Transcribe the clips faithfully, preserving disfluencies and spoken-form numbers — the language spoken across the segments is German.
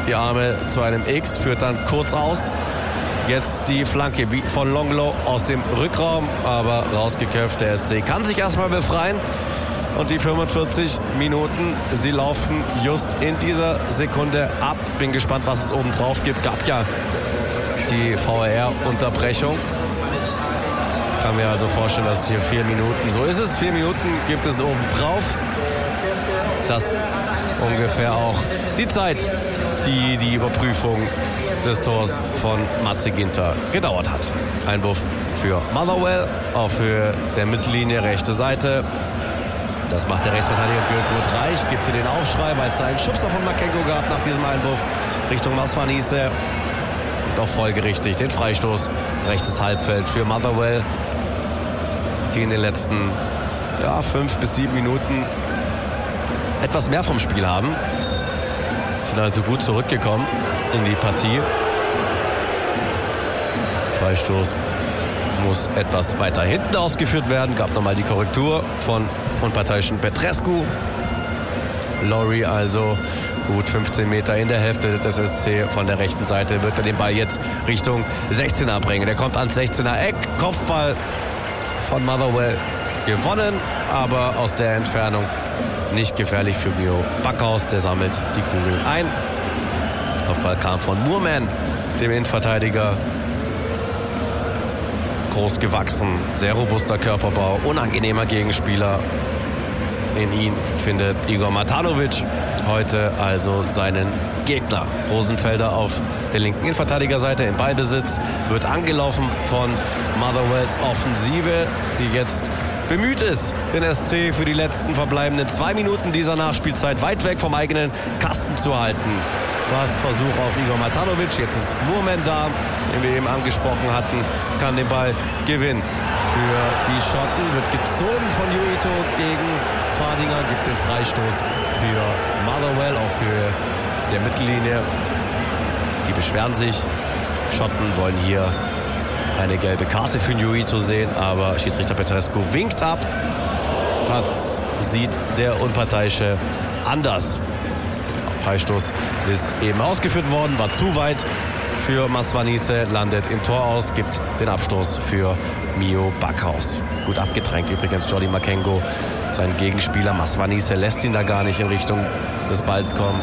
die Arme zu einem X, führt dann kurz aus. Jetzt die Flanke wie von Longlow aus dem Rückraum, aber rausgeköpft. Der S C kann sich erstmal befreien. Und die fünfundvierzig Minuten, sie laufen just in dieser Sekunde ab. Bin gespannt, was es oben drauf gibt. Gab ja die V R-Unterbrechung. Kann mir also vorstellen, dass es hier vier Minuten, so ist es, vier Minuten gibt es oben drauf. Das ungefähr auch die Zeit, die die Überprüfung des Tors von Matze Ginter gedauert hat. Einwurf für Motherwell auf Höhe der Mittellinie, rechte Seite. Das macht der Rechtsverteidiger Gültmut Reich, gibt hier den Aufschrei, weil es da einen Schubser von Makengo gab nach diesem Einwurf Richtung Masvanise. Und auch folgerichtig den Freistoß, rechtes Halbfeld für Motherwell, die in den letzten ja, fünf bis sieben Minuten etwas mehr vom Spiel haben. Sind also gut zurückgekommen in die Partie. Freistoß muss etwas weiter hinten ausgeführt werden. Gab nochmal die Korrektur von unparteiischen Petrescu. Laurie also gut fünfzehn Meter in der Hälfte des S C von der rechten Seite. Wird er den Ball jetzt Richtung sechzehner bringen. Der kommt ans sechzehner Eck. Kopfball von Motherwell gewonnen, aber aus der Entfernung nicht gefährlich für Mio Backhaus. Der sammelt die Kugel ein. Kopfball kam von Moorman, dem Innenverteidiger. Groß gewachsen, sehr robuster Körperbau, unangenehmer Gegenspieler. In ihn findet Igor Matanovic heute also seinen Gegner. Rosenfelder auf der linken Innenverteidigerseite im Ballbesitz, wird angelaufen von Motherwells Offensive, die jetzt bemüht ist, den S C für die letzten verbleibenden zwei Minuten dieser Nachspielzeit weit weg vom eigenen Kasten zu halten. Was Versuch auf Igor Matanovic, jetzt ist Moorman da, den wir eben angesprochen hatten, kann den Ball gewinnen. Für die Schotten wird gezogen von Juito gegen Fadinger, gibt den Freistoß für Motherwell auf Höhe der Mittellinie. Die beschweren sich. Schotten wollen hier eine gelbe Karte für Juito sehen, aber Schiedsrichter Petrescu winkt ab. Das sieht der Unparteiische anders. Freistoß ist eben ausgeführt worden, war zu weit für Masvanise, landet im Tor aus, gibt den Abstoß für Mio Backhaus. Gut abgedrängt übrigens Jordi Makengo. Sein Gegenspieler Masvanise lässt ihn da gar nicht in Richtung des Balls kommen.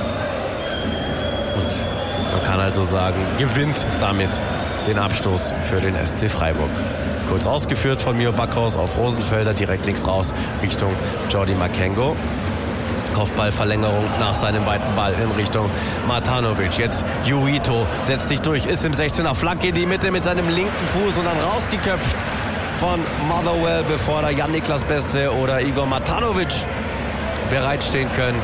Und man kann also sagen, gewinnt damit den Abstoß für den S C Freiburg. Kurz ausgeführt von Mio Backhaus auf Rosenfelder, direkt links raus Richtung Jordi Makengo. Kopfballverlängerung nach seinem weiten Ball in Richtung Matanovic. Jetzt Juito setzt sich durch, ist im sechzehner, Flanke in die Mitte mit seinem linken Fuß und dann rausgeköpft von Motherwell, bevor da Jan-Niklas Beste oder Igor Matanovic bereitstehen können.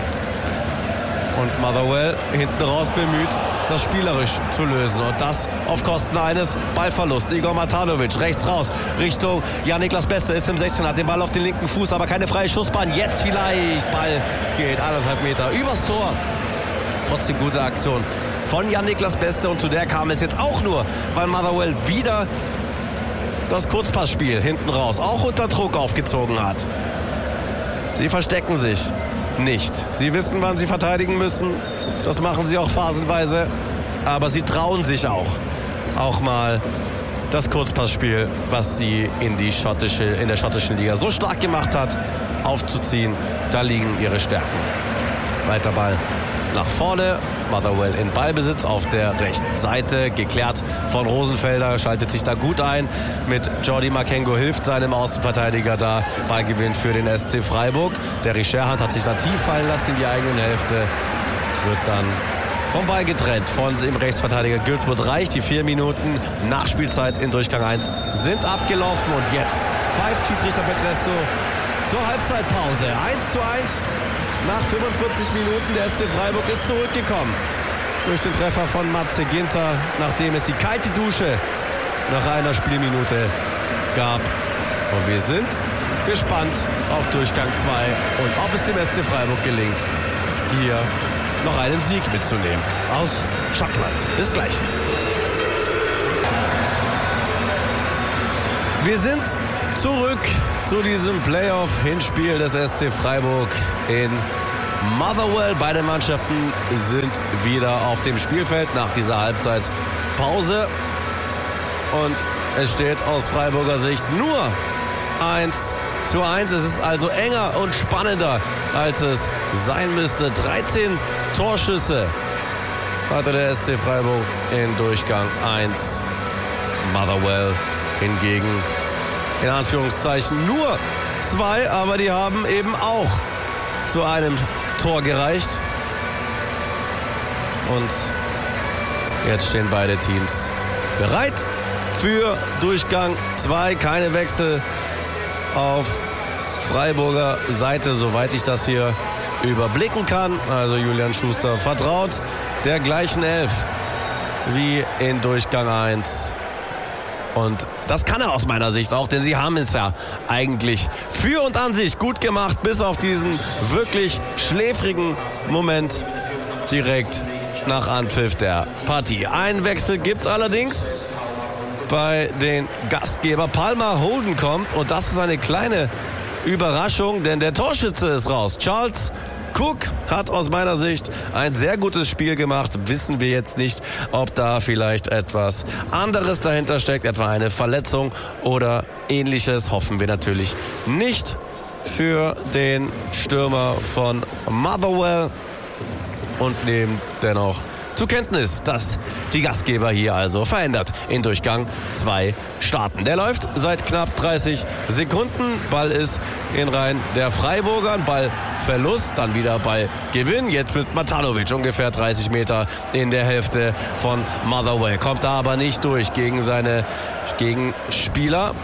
Und Motherwell hinten raus bemüht, das spielerisch zu lösen. Und das auf Kosten eines Ballverlusts. Igor Matanovic rechts raus Richtung Jan-Niklas Beste, ist im sechzehner, hat den Ball auf den linken Fuß, aber keine freie Schussbahn. Jetzt vielleicht, Ball geht anderthalb Meter übers Tor. Trotzdem gute Aktion von Jan-Niklas Beste und zu der kam es jetzt auch nur, weil Motherwell wieder das Kurzpassspiel hinten raus auch unter Druck aufgezogen hat. Sie verstecken sich nicht. Sie wissen, wann sie verteidigen müssen. Das machen sie auch phasenweise. Aber sie trauen sich auch, auch mal das Kurzpassspiel, was sie in, die schottische, in der schottischen Liga so stark gemacht hat, aufzuziehen. Da liegen ihre Stärken. Weiter Ball nach vorne. Motherwell in Ballbesitz auf der rechten Seite. Geklärt von Rosenfelder. Schaltet sich da gut ein. Mit Jordi Makengo hilft seinem Außenverteidiger da. Ballgewinn für den S C Freiburg. Der Richerhand hat sich da tief fallen lassen in die eigenen Hälfte. Wird dann vom Ball getrennt von dem Rechtsverteidiger Gültmut Reich. Die vier Minuten Nachspielzeit in Durchgang eins sind abgelaufen. Und jetzt pfeift Schiedsrichter Petrescu zur Halbzeitpause. eins zu eins. Nach fünfundvierzig Minuten, der S C Freiburg ist zurückgekommen durch den Treffer von Matze Ginter, nachdem es die kalte Dusche nach einer Spielminute gab. Und wir sind gespannt auf Durchgang zwei und ob es dem S C Freiburg gelingt, hier noch einen Sieg mitzunehmen aus Schottland. Bis gleich. Wir sind zurück zu diesem Playoff-Hinspiel des S C Freiburg in Motherwell. Beide Mannschaften sind wieder auf dem Spielfeld nach dieser Halbzeitpause. Und es steht aus Freiburger Sicht nur eins zu eins. Es ist also enger und spannender, als es sein müsste. dreizehn Torschüsse hatte der S C Freiburg in Durchgang eins. Motherwell hingegen in Anführungszeichen nur zwei, aber die haben eben auch zu einem Tor gereicht. Und jetzt stehen beide Teams bereit für Durchgang zwei. Keine Wechsel auf Freiburger Seite, soweit ich das hier überblicken kann. Also Julian Schuster vertraut der gleichen Elf wie in Durchgang eins. Und das kann er aus meiner Sicht auch, denn sie haben es ja eigentlich für und an sich gut gemacht, bis auf diesen wirklich schläfrigen Moment direkt nach Anpfiff der Partie. Einen Wechsel gibt es allerdings bei den Gastgeber. Palmer Holden kommt und das ist eine kleine Überraschung, denn der Torschütze ist raus. Charles Cook hat aus meiner Sicht ein sehr gutes Spiel gemacht. Wissen wir jetzt nicht, ob da vielleicht etwas anderes dahinter steckt, etwa eine Verletzung oder ähnliches. Hoffen wir natürlich nicht für den Stürmer von Motherwell und nehmen dennoch zur Kenntnis, dass die Gastgeber hier also verändert in Durchgang zwei starten. Der läuft seit knapp dreißig Sekunden. Ball ist in Reihen der Freiburger. Ballverlust, dann wieder Ballgewinn. Jetzt mit Matanovic ungefähr dreißig Meter in der Hälfte von Motherwell. Kommt da aber nicht durch gegen seine Gegenspieler.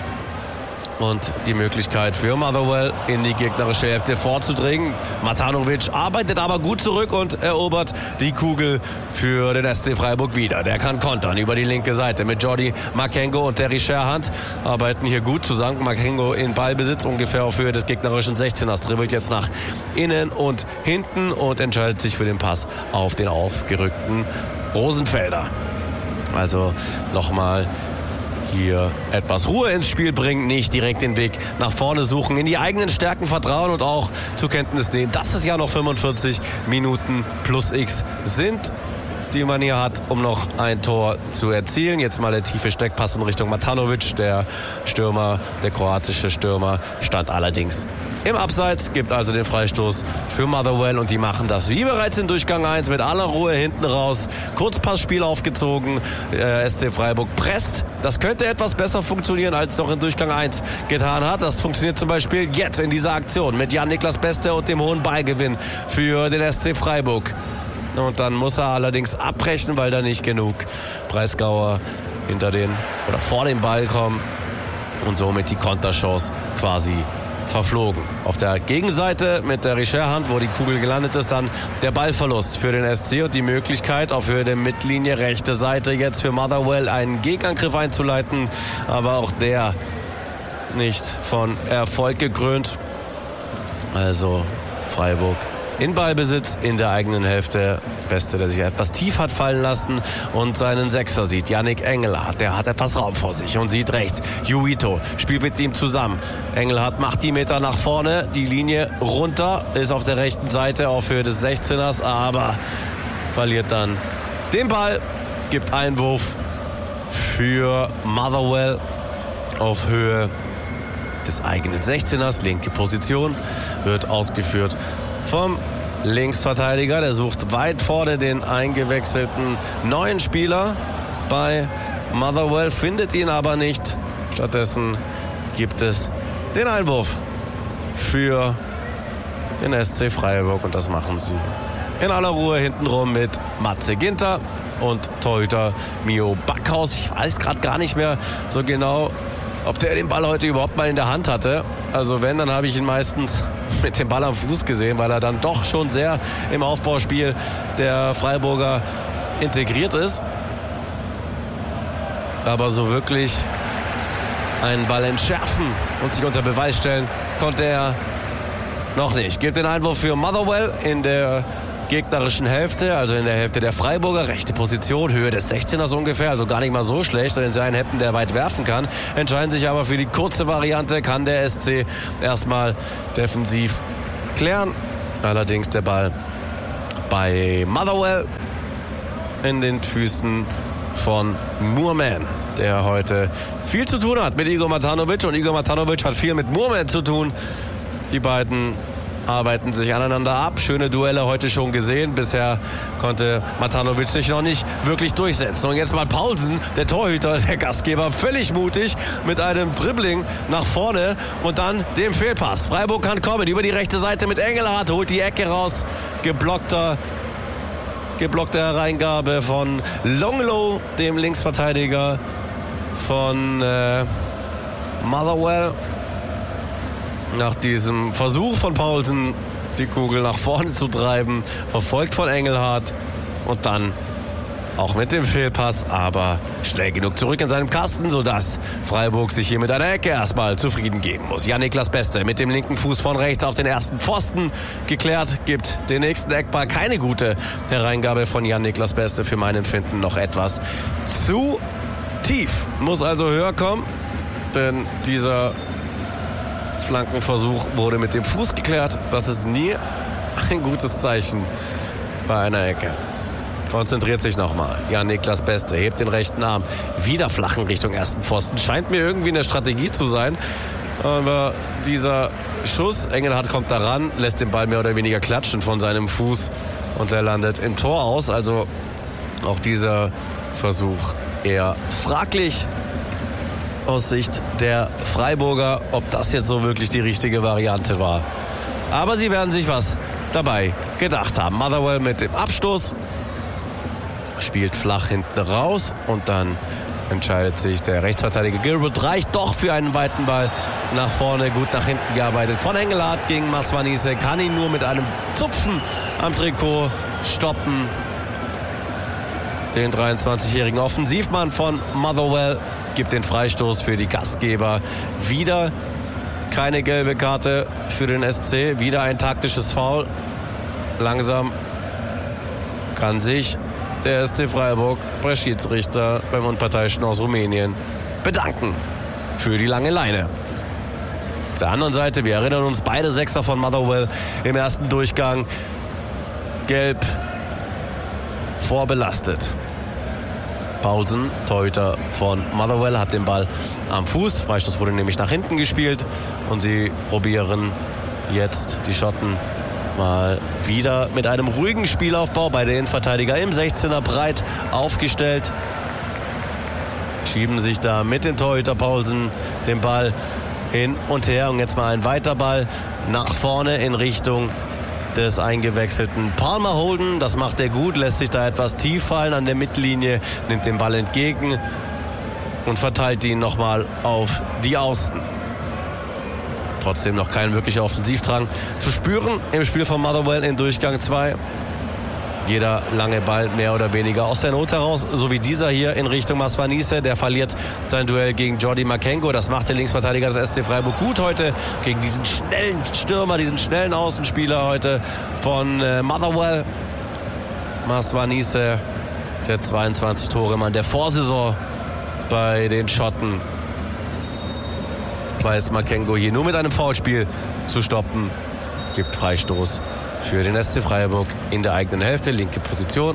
Und die Möglichkeit für Motherwell in die gegnerische Hälfte vorzudringen. Matanovic arbeitet aber gut zurück und erobert die Kugel für den S C Freiburg wieder. Der kann kontern über die linke Seite mit Jordi Makengo und Terry Scherhand. Arbeiten hier gut zusammen. Makengo in Ballbesitz, ungefähr auf Höhe des gegnerischen sechzehners. Dribbelt jetzt nach innen und hinten und entscheidet sich für den Pass auf den aufgerückten Rosenfelder. Also nochmal hier etwas Ruhe ins Spiel bringen, nicht direkt den Weg nach vorne suchen, in die eigenen Stärken vertrauen und auch zur Kenntnis nehmen, dass es ja noch fünfundvierzig Minuten plus X sind, die man hier hat, um noch ein Tor zu erzielen. Jetzt mal der tiefe Steckpass in Richtung Matanovic. Der Stürmer, der kroatische Stürmer, stand allerdings im Abseits, gibt also den Freistoß für Motherwell und die machen das wie bereits in Durchgang eins mit aller Ruhe hinten raus. Kurzpassspiel aufgezogen, der S C Freiburg presst. Das könnte etwas besser funktionieren, als es noch in Durchgang eins getan hat. Das funktioniert zum Beispiel jetzt in dieser Aktion mit Jan-Niklas Beste und dem hohen Ballgewinn für den S C Freiburg. Und dann muss er allerdings abbrechen, weil da nicht genug Breisgauer hinter den oder vor den Ball kommen und somit die Konterchance quasi verflogen. Auf der Gegenseite mit der Richerhand, wo die Kugel gelandet ist, dann der Ballverlust für den S C und die Möglichkeit auf Höhe der Mittellinie rechte Seite jetzt für Motherwell einen Gegenangriff einzuleiten, aber auch der nicht von Erfolg gekrönt. Also Freiburg in Ballbesitz in der eigenen Hälfte. Beste, der sich etwas tief hat fallen lassen und seinen Sechser sieht. Yannick Engelhardt, der hat etwas Raum vor sich und sieht rechts. Juito spielt mit ihm zusammen. Engelhardt macht die Meter nach vorne, die Linie runter, ist auf der rechten Seite auf Höhe des sechzehners, aber verliert dann den Ball, gibt Einwurf für Motherwell auf Höhe des eigenen sechzehners. Linke Position wird ausgeführt vom Linksverteidiger. Der sucht weit vorne den eingewechselten neuen Spieler bei Motherwell, findet ihn aber nicht. Stattdessen gibt es den Einwurf für den S C Freiburg und das machen sie in aller Ruhe hintenrum mit Matze Ginter und Torhüter Mio Backhaus. Ich weiß gerade gar nicht mehr so genau, ob der den Ball heute überhaupt mal in der Hand hatte. Also wenn, dann habe ich ihn meistens mit dem Ball am Fuß gesehen, weil er dann doch schon sehr im Aufbauspiel der Freiburger integriert ist. Aber so wirklich einen Ball entschärfen und sich unter Beweis stellen konnte er noch nicht. Gibt den Einwurf für Motherwell in der gegnerischen Hälfte, also in der Hälfte der Freiburger, rechte Position, Höhe des sechzehners ungefähr, also gar nicht mal so schlecht, wenn sie einen hätten, der weit werfen kann. Entscheiden sich aber für die kurze Variante, kann der S C erstmal defensiv klären Allerdings der Ball bei Motherwell in den Füßen von Moorman, der heute viel zu tun hat mit Igor Matanovic. Und Igor Matanovic hat viel mit Moorman zu tun. Die beiden arbeiten sich aneinander ab. Schöne Duelle heute schon gesehen. Bisher konnte Matanovic sich noch nicht wirklich durchsetzen. Und jetzt mal Paulsen, der Torhüter, der Gastgeber, völlig mutig mit einem Dribbling nach vorne und dann dem Fehlpass. Freiburg kann kommen über die rechte Seite mit Engelhardt, holt die Ecke raus. Geblockter Geblockte Hereingabe von Longlow, dem Linksverteidiger von äh, Motherwell. Nach diesem Versuch von Paulsen, die Kugel nach vorne zu treiben, verfolgt von Engelhardt und dann auch mit dem Fehlpass, aber schnell genug zurück in seinem Kasten, sodass Freiburg sich hier mit einer Ecke erstmal zufrieden geben muss. Jan-Niklas Beste mit dem linken Fuß von rechts auf den ersten Pfosten geklärt, gibt den nächsten Eckball. Keine gute Hereingabe von Jan-Niklas Beste, für mein Empfinden noch etwas zu tief. Muss also höher kommen, denn dieser Flankenversuch wurde mit dem Fuß geklärt. Das ist nie ein gutes Zeichen bei einer Ecke. Konzentriert sich nochmal. Jan-Niklas Beste hebt den rechten Arm. Wieder flach in Richtung ersten Pfosten. Scheint mir irgendwie eine Strategie zu sein. Aber dieser Schuss, Engelhardt kommt daran, lässt den Ball mehr oder weniger klatschen von seinem Fuß. Und er landet im Tor aus. Also auch dieser Versuch eher fraglich aus Sicht der Freiburger, ob das jetzt so wirklich die richtige Variante war. Aber sie werden sich was dabei gedacht haben. Motherwell mit dem Abstoß. Spielt flach hinten raus und dann entscheidet sich der Rechtsverteidiger Gilbert, reicht doch für einen weiten Ball nach vorne, gut nach hinten gearbeitet von Engelhardt gegen Masvanise, kann ihn nur mit einem Zupfen am Trikot stoppen. Den dreiundzwanzigjährigen Offensivmann von Motherwell gibt den Freistoß für die Gastgeber. Wieder keine gelbe Karte für den S C, wieder ein taktisches Foul. Langsam kann sich der S C Freiburg bei Schiedsrichter beim Unparteiischen aus Rumänien bedanken für die lange Leine. Auf der anderen Seite, wir erinnern uns, beide Sechser von Motherwell im ersten Durchgang gelb vorbelastet. Paulsen, Torhüter von Motherwell, hat den Ball am Fuß. Freistoß wurde nämlich nach hinten gespielt und sie probieren jetzt, die Schotten, mal wieder mit einem ruhigen Spielaufbau bei den Innenverteidiger im sechzehner breit aufgestellt. Schieben sich da mit dem Torhüter Paulsen den Ball hin und her. Und jetzt mal ein weiter Ball nach vorne in Richtung des eingewechselten Palmer Holden. Das macht er gut, lässt sich da etwas tief fallen an der Mittellinie, nimmt den Ball entgegen und verteilt ihn nochmal auf die Außen. Trotzdem noch kein wirklicher Offensivdrang zu spüren im Spiel von Motherwell in Durchgang zwei. Jeder lange Ball mehr oder weniger aus der Not heraus, so wie dieser hier in Richtung Masvanise. Der verliert sein Duell gegen Jordi Makengo. Das macht der Linksverteidiger des S C Freiburg gut heute gegen diesen schnellen Stürmer, diesen schnellen Außenspieler heute von äh, Motherwell. Masvanise, der zweiundzwanzig-Tore-Mann der Vorsaison bei den Schotten, weiß Makengo hier nur mit einem Foulspiel zu stoppen. Gibt Freistoß für den S C Freiburg in der eigenen Hälfte, linke Position.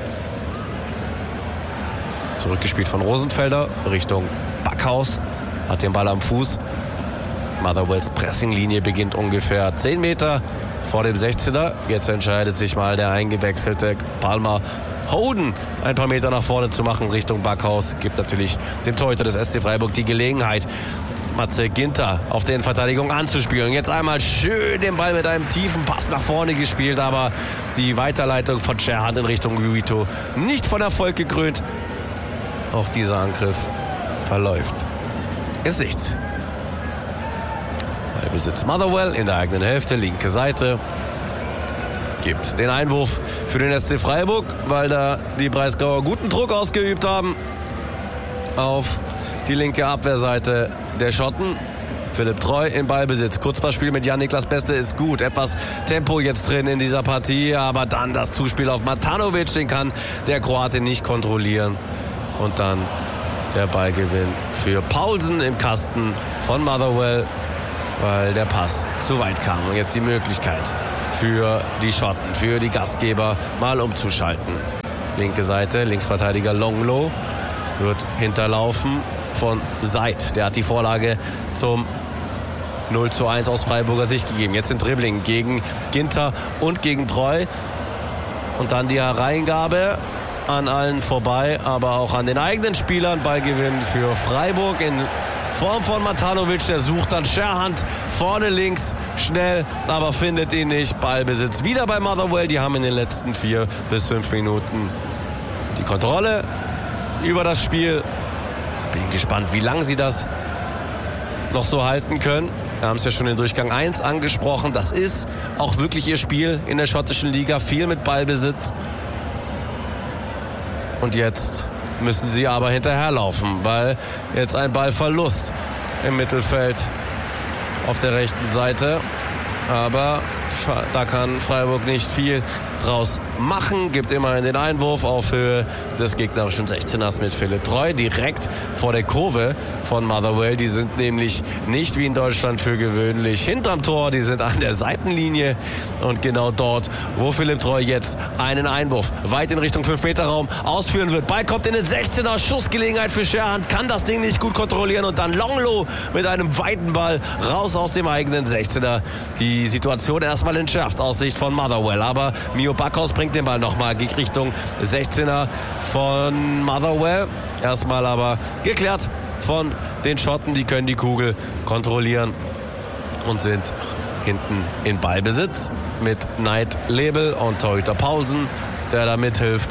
Zurückgespielt von Rosenfelder Richtung Backhaus. Hat den Ball am Fuß. Motherwells Pressinglinie beginnt ungefähr zehn Meter vor dem sechzehner. Jetzt entscheidet sich mal der eingewechselte Palmer Holden ein paar Meter nach vorne zu machen Richtung Backhaus. Gibt natürlich dem Torhüter des S C Freiburg die Gelegenheit, Matze Ginter auf den Verteidigung anzuspielen. Jetzt einmal schön den Ball mit einem tiefen Pass nach vorne gespielt, aber die Weiterleitung von Scherhardt in Richtung Guito nicht von Erfolg gekrönt. Auch dieser Angriff verläuft ins Nichts. Ballbesitz Motherwell in der eigenen Hälfte, linke Seite. Gibt den Einwurf für den S C Freiburg, weil da die Breisgauer guten Druck ausgeübt haben auf die linke Abwehrseite der Schotten. Philipp Treu im Ballbesitz. Kurzpassspiel mit Jan-Niklas Beste ist gut. Etwas Tempo jetzt drin in dieser Partie, aber dann das Zuspiel auf Matanovic, den kann der Kroate nicht kontrollieren. Und dann der Ballgewinn für Paulsen im Kasten von Motherwell, weil der Pass zu weit kam. Und jetzt die Möglichkeit für die Schotten, für die Gastgeber, mal umzuschalten. Linke Seite, Linksverteidiger Longlow wird hinterlaufen von Seid. Der hat die Vorlage zum null zu eins aus Freiburger Sicht gegeben. Jetzt im Dribbling gegen Ginter und gegen Treu. Und dann die Hereingabe an allen vorbei, aber auch an den eigenen Spielern. Ballgewinn für Freiburg in Form von Matanovic. Der sucht dann Scherhand vorne links schnell, aber findet ihn nicht. Ballbesitz wieder bei Motherwell. Die haben in den letzten vier bis fünf Minuten die Kontrolle über das Spiel. Bin gespannt, wie lange sie das noch so halten können. Wir haben es ja schon in Durchgang eins angesprochen. Das ist auch wirklich ihr Spiel in der schottischen Liga. Viel mit Ballbesitz. Und jetzt müssen sie aber hinterherlaufen, weil jetzt ein Ballverlust im Mittelfeld auf der rechten Seite. Aber da kann Freiburg nicht viel draus machen. Gibt immerhin den Einwurf auf Höhe des gegnerischen sechzehners mit Philipp Treu. Direkt vor der Kurve von Motherwell. Die sind nämlich nicht wie in Deutschland für gewöhnlich hinterm Tor. Die sind an der Seitenlinie. Und genau dort, wo Philipp Treu jetzt einen Einwurf weit in Richtung fünf Meter Raum ausführen wird. Ball kommt in den sechzehner. Schussgelegenheit für Scherhand. Kann das Ding nicht gut kontrollieren. Und dann Longlow mit einem weiten Ball raus aus dem eigenen sechzehner. Die Situation erstmal entschärft aus Sicht von Motherwell. Aber Mio Backhaus bringt den Ball nochmal Richtung sechzehner von Motherwell. Erstmal aber geklärt von den Schotten. Die können die Kugel kontrollieren und sind hinten in Ballbesitz mit Knight Lebel und Torhüter Paulsen, der da mithilft.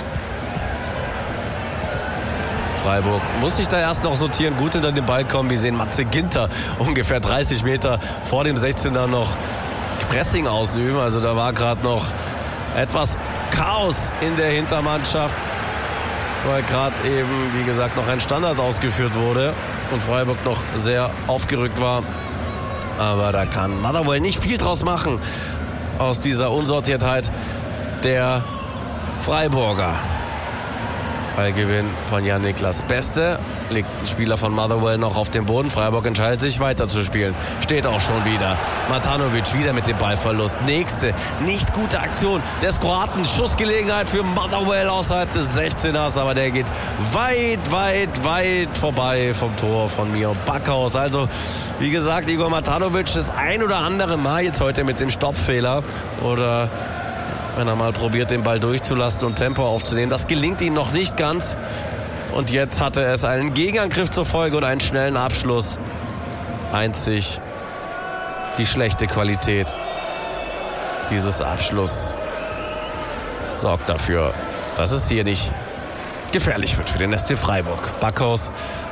Freiburg muss sich da erst noch sortieren, gut hinter den Ball kommen. Wir sehen Matze Ginter ungefähr dreißig Meter vor dem sechzehner noch Pressing ausüben. Also da war gerade noch etwas Chaos in der Hintermannschaft, weil gerade eben, wie gesagt, noch ein Standard ausgeführt wurde und Freiburg noch sehr aufgerückt war. Aber da kann Motherwell nicht viel draus machen aus dieser Unsortiertheit der Freiburger. Ballgewinn von Jan-Niklas Beste. Liegt ein Spieler von Motherwell noch auf dem Boden. Freiburg entscheidet sich weiter zu spielen. Steht auch schon wieder. Matanovic wieder mit dem Ballverlust. Nächste nicht gute Aktion des Kroaten. Schussgelegenheit für Motherwell außerhalb des sechzehners. Aber der geht weit, weit, weit vorbei vom Tor von Mio Backhaus. Also, wie gesagt, Igor Matanovic das ein oder andere Mal jetzt heute mit dem Stoppfehler. Oder wenn er mal probiert, den Ball durchzulassen und Tempo aufzunehmen. Das gelingt ihm noch nicht ganz. Und jetzt hatte es einen Gegenangriff zur Folge und einen schnellen Abschluss. Einzig die schlechte Qualität dieses Abschlusses sorgt dafür, dass es hier nicht gefährlich wird für den S C Freiburg. Backhaus,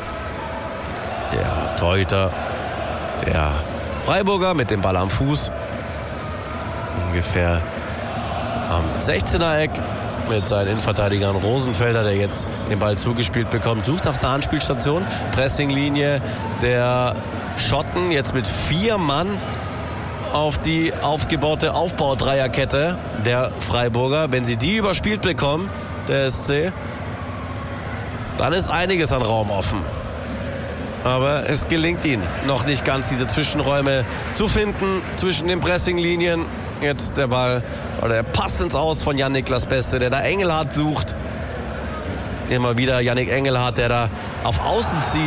der Torhüter, der Freiburger mit dem Ball am Fuß. Ungefähr am sechzehner Eck mit seinen Innenverteidigern Rosenfelder, der jetzt den Ball zugespielt bekommt, sucht nach einer Anspielstation. Pressinglinie der Schotten, jetzt mit vier Mann auf die aufgebaute Aufbaudreierkette der Freiburger. Wenn sie die überspielt bekommen, der S C, dann ist einiges an Raum offen. Aber es gelingt ihnen noch nicht ganz, diese Zwischenräume zu finden zwischen den Pressinglinien. Jetzt der Ball, oder der Pass ins Aus von Jan-Niklas Beste, der da Engelhardt sucht. Immer wieder Yannick Engelhardt, der da auf Außen zieht,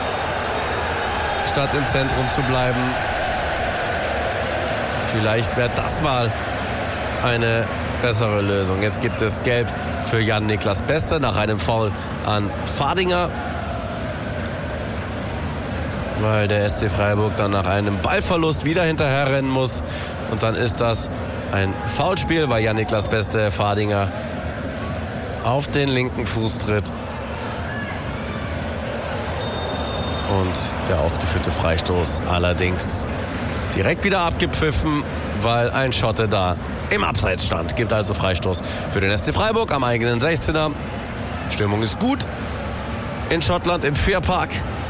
statt im Zentrum zu bleiben. Vielleicht wäre das mal eine bessere Lösung. Jetzt gibt es Gelb für Jan-Niklas Beste nach einem Foul an Fadinger, weil der S C Freiburg dann nach einem Ballverlust wieder hinterherrennen muss. Und dann ist das ein Foulspiel, weil Jan-Niklas Beste Fadinger auf den linken Fuß tritt. Und der ausgeführte Freistoß allerdings direkt wieder abgepfiffen, weil ein Schotte da im Abseits stand. Gibt also Freistoß für den S C Freiburg am eigenen sechzehner. Stimmung ist gut in Schottland im Vere Park.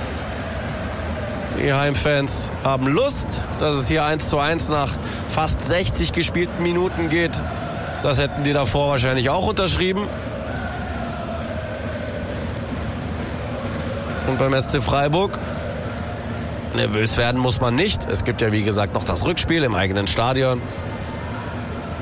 Die Heimfans haben Lust, dass es hier eins zu eins nach fast sechzig gespielten Minuten geht. Das hätten die davor wahrscheinlich auch unterschrieben. Und beim S C Freiburg, nervös werden muss man nicht. Es gibt ja, wie gesagt, noch das Rückspiel im eigenen Stadion.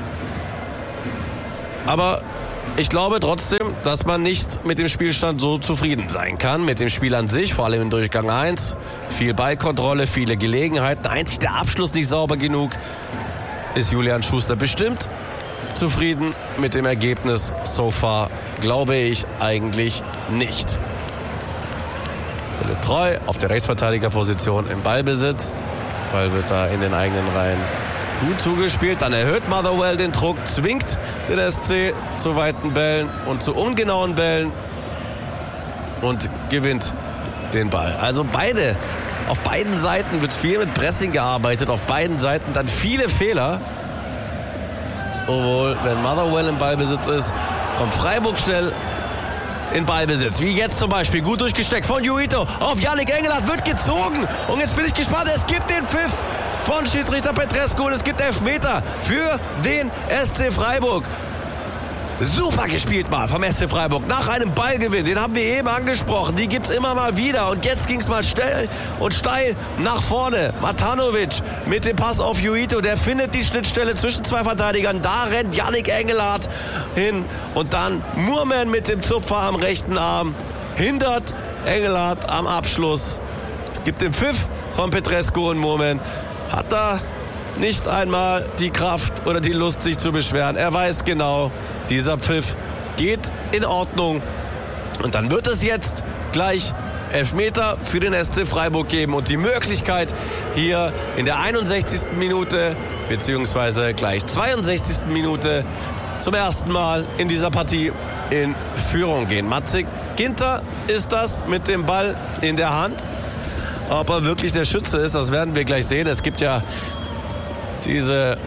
Aber ich glaube trotzdem, dass man nicht mit dem Spielstand so zufrieden sein kann. Mit dem Spiel an sich, vor allem im Durchgang eins. Viel Ballkontrolle, viele Gelegenheiten. Einzig der Abschluss nicht sauber genug. Ist Julian Schuster bestimmt zufrieden mit dem Ergebnis so far? Glaube ich eigentlich nicht. Philipp Treu auf der Rechtsverteidigerposition im Ballbesitz. Ball wird da in den eigenen Reihen gut zugespielt. Dann erhöht Motherwell den Druck, zwingt den S C zu weiten Bällen und zu ungenauen Bällen und gewinnt den Ball. Also beide, auf beiden Seiten wird viel mit Pressing gearbeitet, auf beiden Seiten dann viele Fehler. Sowohl wenn Motherwell im Ballbesitz ist, kommt Freiburg schnell in Ballbesitz. Wie jetzt zum Beispiel. Gut durchgesteckt von Juito auf Yannick Engelhardt. Wird gezogen. Und jetzt bin ich gespannt. Es gibt den Pfiff von Schiedsrichter Petrescu. Und es gibt Elfmeter für den S C Freiburg. Super gespielt mal vom S C Freiburg. Nach einem Ballgewinn. Den haben wir eben angesprochen. Die gibt es immer mal wieder. Und jetzt ging es mal schnell und steil nach vorne. Matanovic mit dem Pass auf Juito. Der findet die Schnittstelle zwischen zwei Verteidigern. Da rennt Yannick Engelhardt hin. Und dann Moorman mit dem Zupfer am rechten Arm. Hindert Engelhardt am Abschluss. Es gibt den Pfiff von Petrescu und Moorman hat da nicht einmal die Kraft oder die Lust, sich zu beschweren. Er weiß genau, dieser Pfiff geht in Ordnung. Und dann wird es jetzt gleich Elfmeter für den S C Freiburg geben und die Möglichkeit, hier in der einundsechzigsten Minute beziehungsweise gleich zweiundsechzigsten Minute zum ersten Mal in dieser Partie in Führung gehen. Matze Ginter ist das mit dem Ball in der Hand. Ob er wirklich der Schütze ist, das werden wir gleich sehen. Es gibt ja diese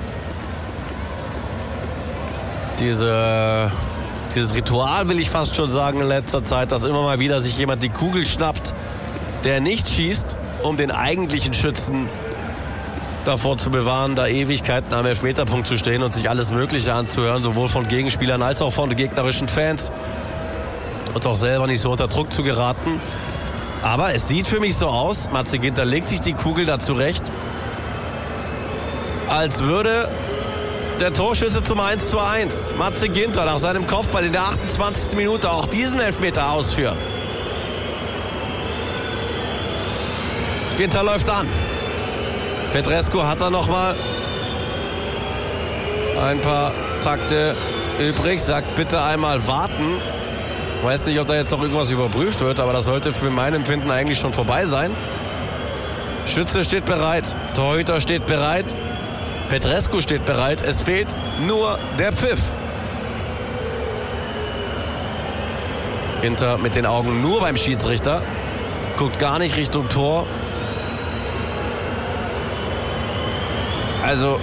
Diese, dieses Ritual, will ich fast schon sagen, in letzter Zeit, dass immer mal wieder sich jemand die Kugel schnappt, der nicht schießt, um den eigentlichen Schützen davor zu bewahren, da Ewigkeiten am Elfmeterpunkt zu stehen und sich alles Mögliche anzuhören, sowohl von Gegenspielern als auch von gegnerischen Fans und auch selber nicht so unter Druck zu geraten. Aber es sieht für mich so aus, Matze Ginter legt sich die Kugel da zurecht, als würde der Torschütze zum eins zu eins, Matze Ginter, nach seinem Kopfball in der achtundzwanzigsten Minute auch diesen Elfmeter ausführen. Ginter läuft an. Petrescu hat da noch mal ein paar Takte übrig, sagt bitte einmal warten. Weiß nicht, ob da jetzt noch irgendwas überprüft wird, aber das sollte für mein Empfinden eigentlich schon vorbei sein. Schütze steht bereit, Torhüter steht bereit. Petrescu steht bereit, es fehlt nur der Pfiff. Ginter mit den Augen nur beim Schiedsrichter, guckt gar nicht Richtung Tor. Also,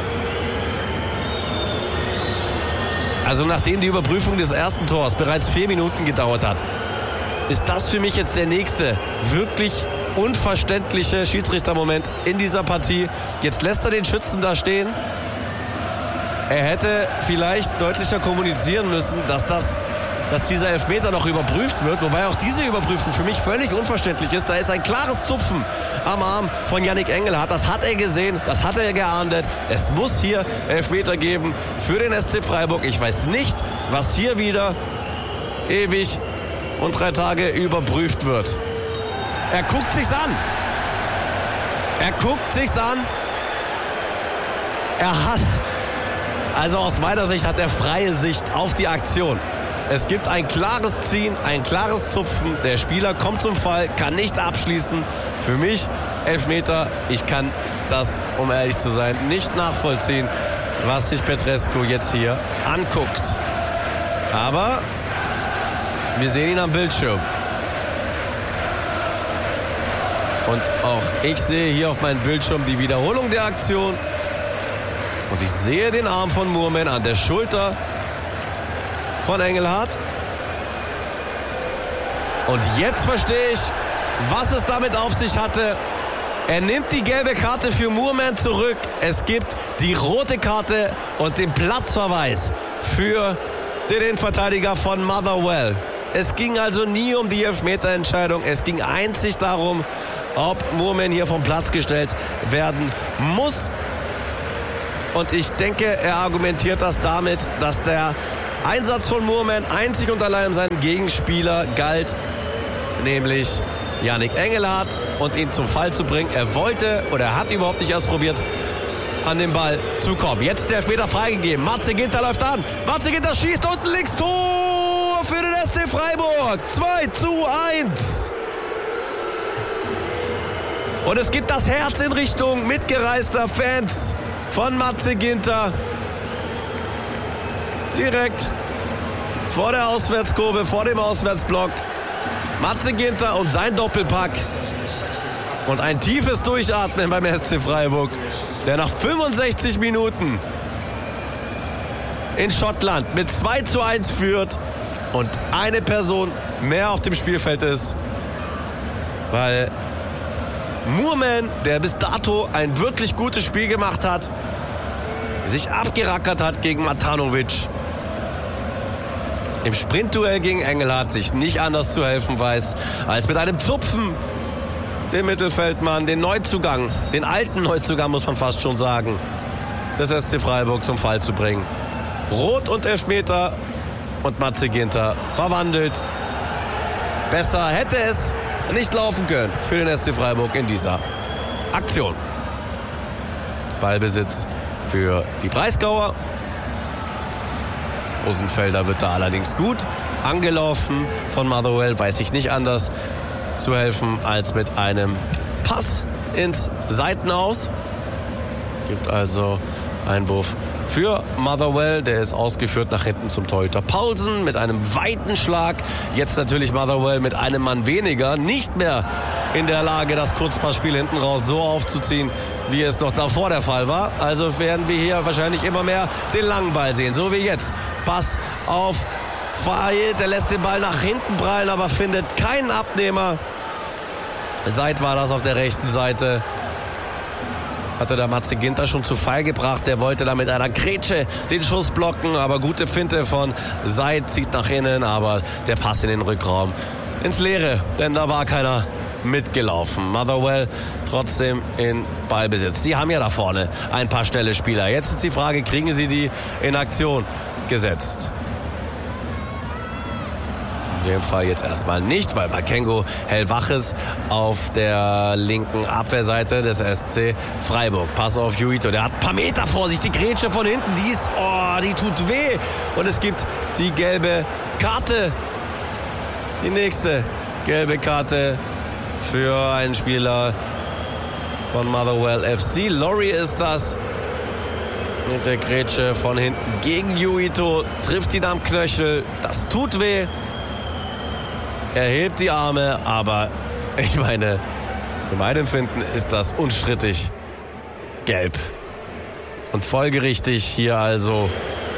also nachdem die Überprüfung des ersten Tors bereits vier Minuten gedauert hat, ist das für mich jetzt der nächste wirklich unverständliche Schiedsrichtermoment in dieser Partie. Jetzt lässt er den Schützen da stehen. Er hätte vielleicht deutlicher kommunizieren müssen, dass, das, dass dieser Elfmeter noch überprüft wird. Wobei auch diese Überprüfung für mich völlig unverständlich ist. Da ist ein klares Zupfen am Arm von Yannick Engelhardt. Das hat er gesehen, das hat er geahndet. Es muss hier Elfmeter geben für den S C Freiburg. Ich weiß nicht, was hier wieder ewig und drei Tage überprüft wird. Er guckt sich's an. Er guckt sich's an. Er hat, also aus meiner Sicht hat er freie Sicht auf die Aktion. Es gibt ein klares Ziehen, ein klares Zupfen. Der Spieler kommt zum Fall, kann nicht abschließen. Für mich Elfmeter. Ich kann das, um ehrlich zu sein, nicht nachvollziehen, was sich Petrescu jetzt hier anguckt. Aber wir sehen ihn am Bildschirm. Und auch ich sehe hier auf meinem Bildschirm die Wiederholung der Aktion. Und ich sehe den Arm von Moorman an der Schulter von Engelhardt. Und jetzt verstehe ich, was es damit auf sich hatte. Er nimmt die gelbe Karte für Moorman zurück. Es gibt die rote Karte und den Platzverweis für den Innenverteidiger von Motherwell. Es ging also nie um die Elfmeterentscheidung. Es ging einzig darum, ob Moorman hier vom Platz gestellt werden muss. Und ich denke, er argumentiert das damit, dass der Einsatz von Moorman einzig und allein seinem Gegenspieler galt, nämlich Yannick Engelhardt, und ihn zum Fall zu bringen. Er wollte oder er hat überhaupt nicht erst probiert, an den Ball zu kommen. Jetzt der Elfmeter freigegeben. Matze Ginter läuft an. Matze Ginter schießt unten links. Tor für den S C Freiburg. zwei zu eins. Und es gibt das Herz in Richtung mitgereister Fans von Matze Ginter. Direkt vor der Auswärtskurve, vor dem Auswärtsblock. Matze Ginter und sein Doppelpack. Und ein tiefes Durchatmen beim S C Freiburg, der nach fünfundsechzig Minuten in Schottland mit zwei zu eins führt und eine Person mehr auf dem Spielfeld ist. Weil Moorman, der bis dato ein wirklich gutes Spiel gemacht hat, sich abgerackert hat gegen Matanovic. Im Sprintduell gegen Engelhardt sich nicht anders zu helfen weiß, als mit einem Zupfen den Mittelfeldmann, den Neuzugang, den alten Neuzugang muss man fast schon sagen, des S C Freiburg zum Fall zu bringen. Rot und Elfmeter und Matze Ginter verwandelt. Besser hätte es nicht laufen können für den S C Freiburg in dieser Aktion. Ballbesitz für die Breisgauer. Rosenfelder wird da allerdings gut angelaufen von Motherwell, weiß ich nicht anders zu helfen als mit einem Pass ins Seitenaus. Gibt also Einwurf für Motherwell, der ist ausgeführt nach hinten zum Torhüter Paulsen mit einem weiten Schlag. Jetzt natürlich Motherwell mit einem Mann weniger nicht mehr in der Lage, das Kurzpassspiel hinten raus so aufzuziehen, wie es noch davor der Fall war. Also werden wir hier wahrscheinlich immer mehr den langen Ball sehen, so wie jetzt. Pass auf Faye, der lässt den Ball nach hinten prallen, aber findet keinen Abnehmer. Seid war das auf der rechten Seite. Hatte der Matze Ginter schon zu Fall gebracht. Der wollte da mit einer Grätsche den Schuss blocken, aber gute Finte von Seid, zieht nach innen, aber der Pass in den Rückraum ins Leere, denn da war keiner mitgelaufen. Motherwell trotzdem in Ballbesitz. Sie haben ja da vorne ein paar schnelle Spieler. Jetzt ist die Frage, kriegen sie die in Aktion gesetzt? In dem Fall jetzt erstmal nicht, weil Makengo hellwach ist auf der linken Abwehrseite des S C Freiburg. Pass auf Juito, der hat ein paar Meter vor sich. Die Grätsche von hinten, die ist, oh, die tut weh. Und es gibt die gelbe Karte. Die nächste gelbe Karte für einen Spieler von Motherwell F C. Laurie ist das. Mit der Grätsche von hinten gegen Juito. Trifft ihn am Knöchel. Das tut weh. Er hebt die Arme, aber ich meine, für mein Empfinden ist das unstrittig gelb. Und folgerichtig hier also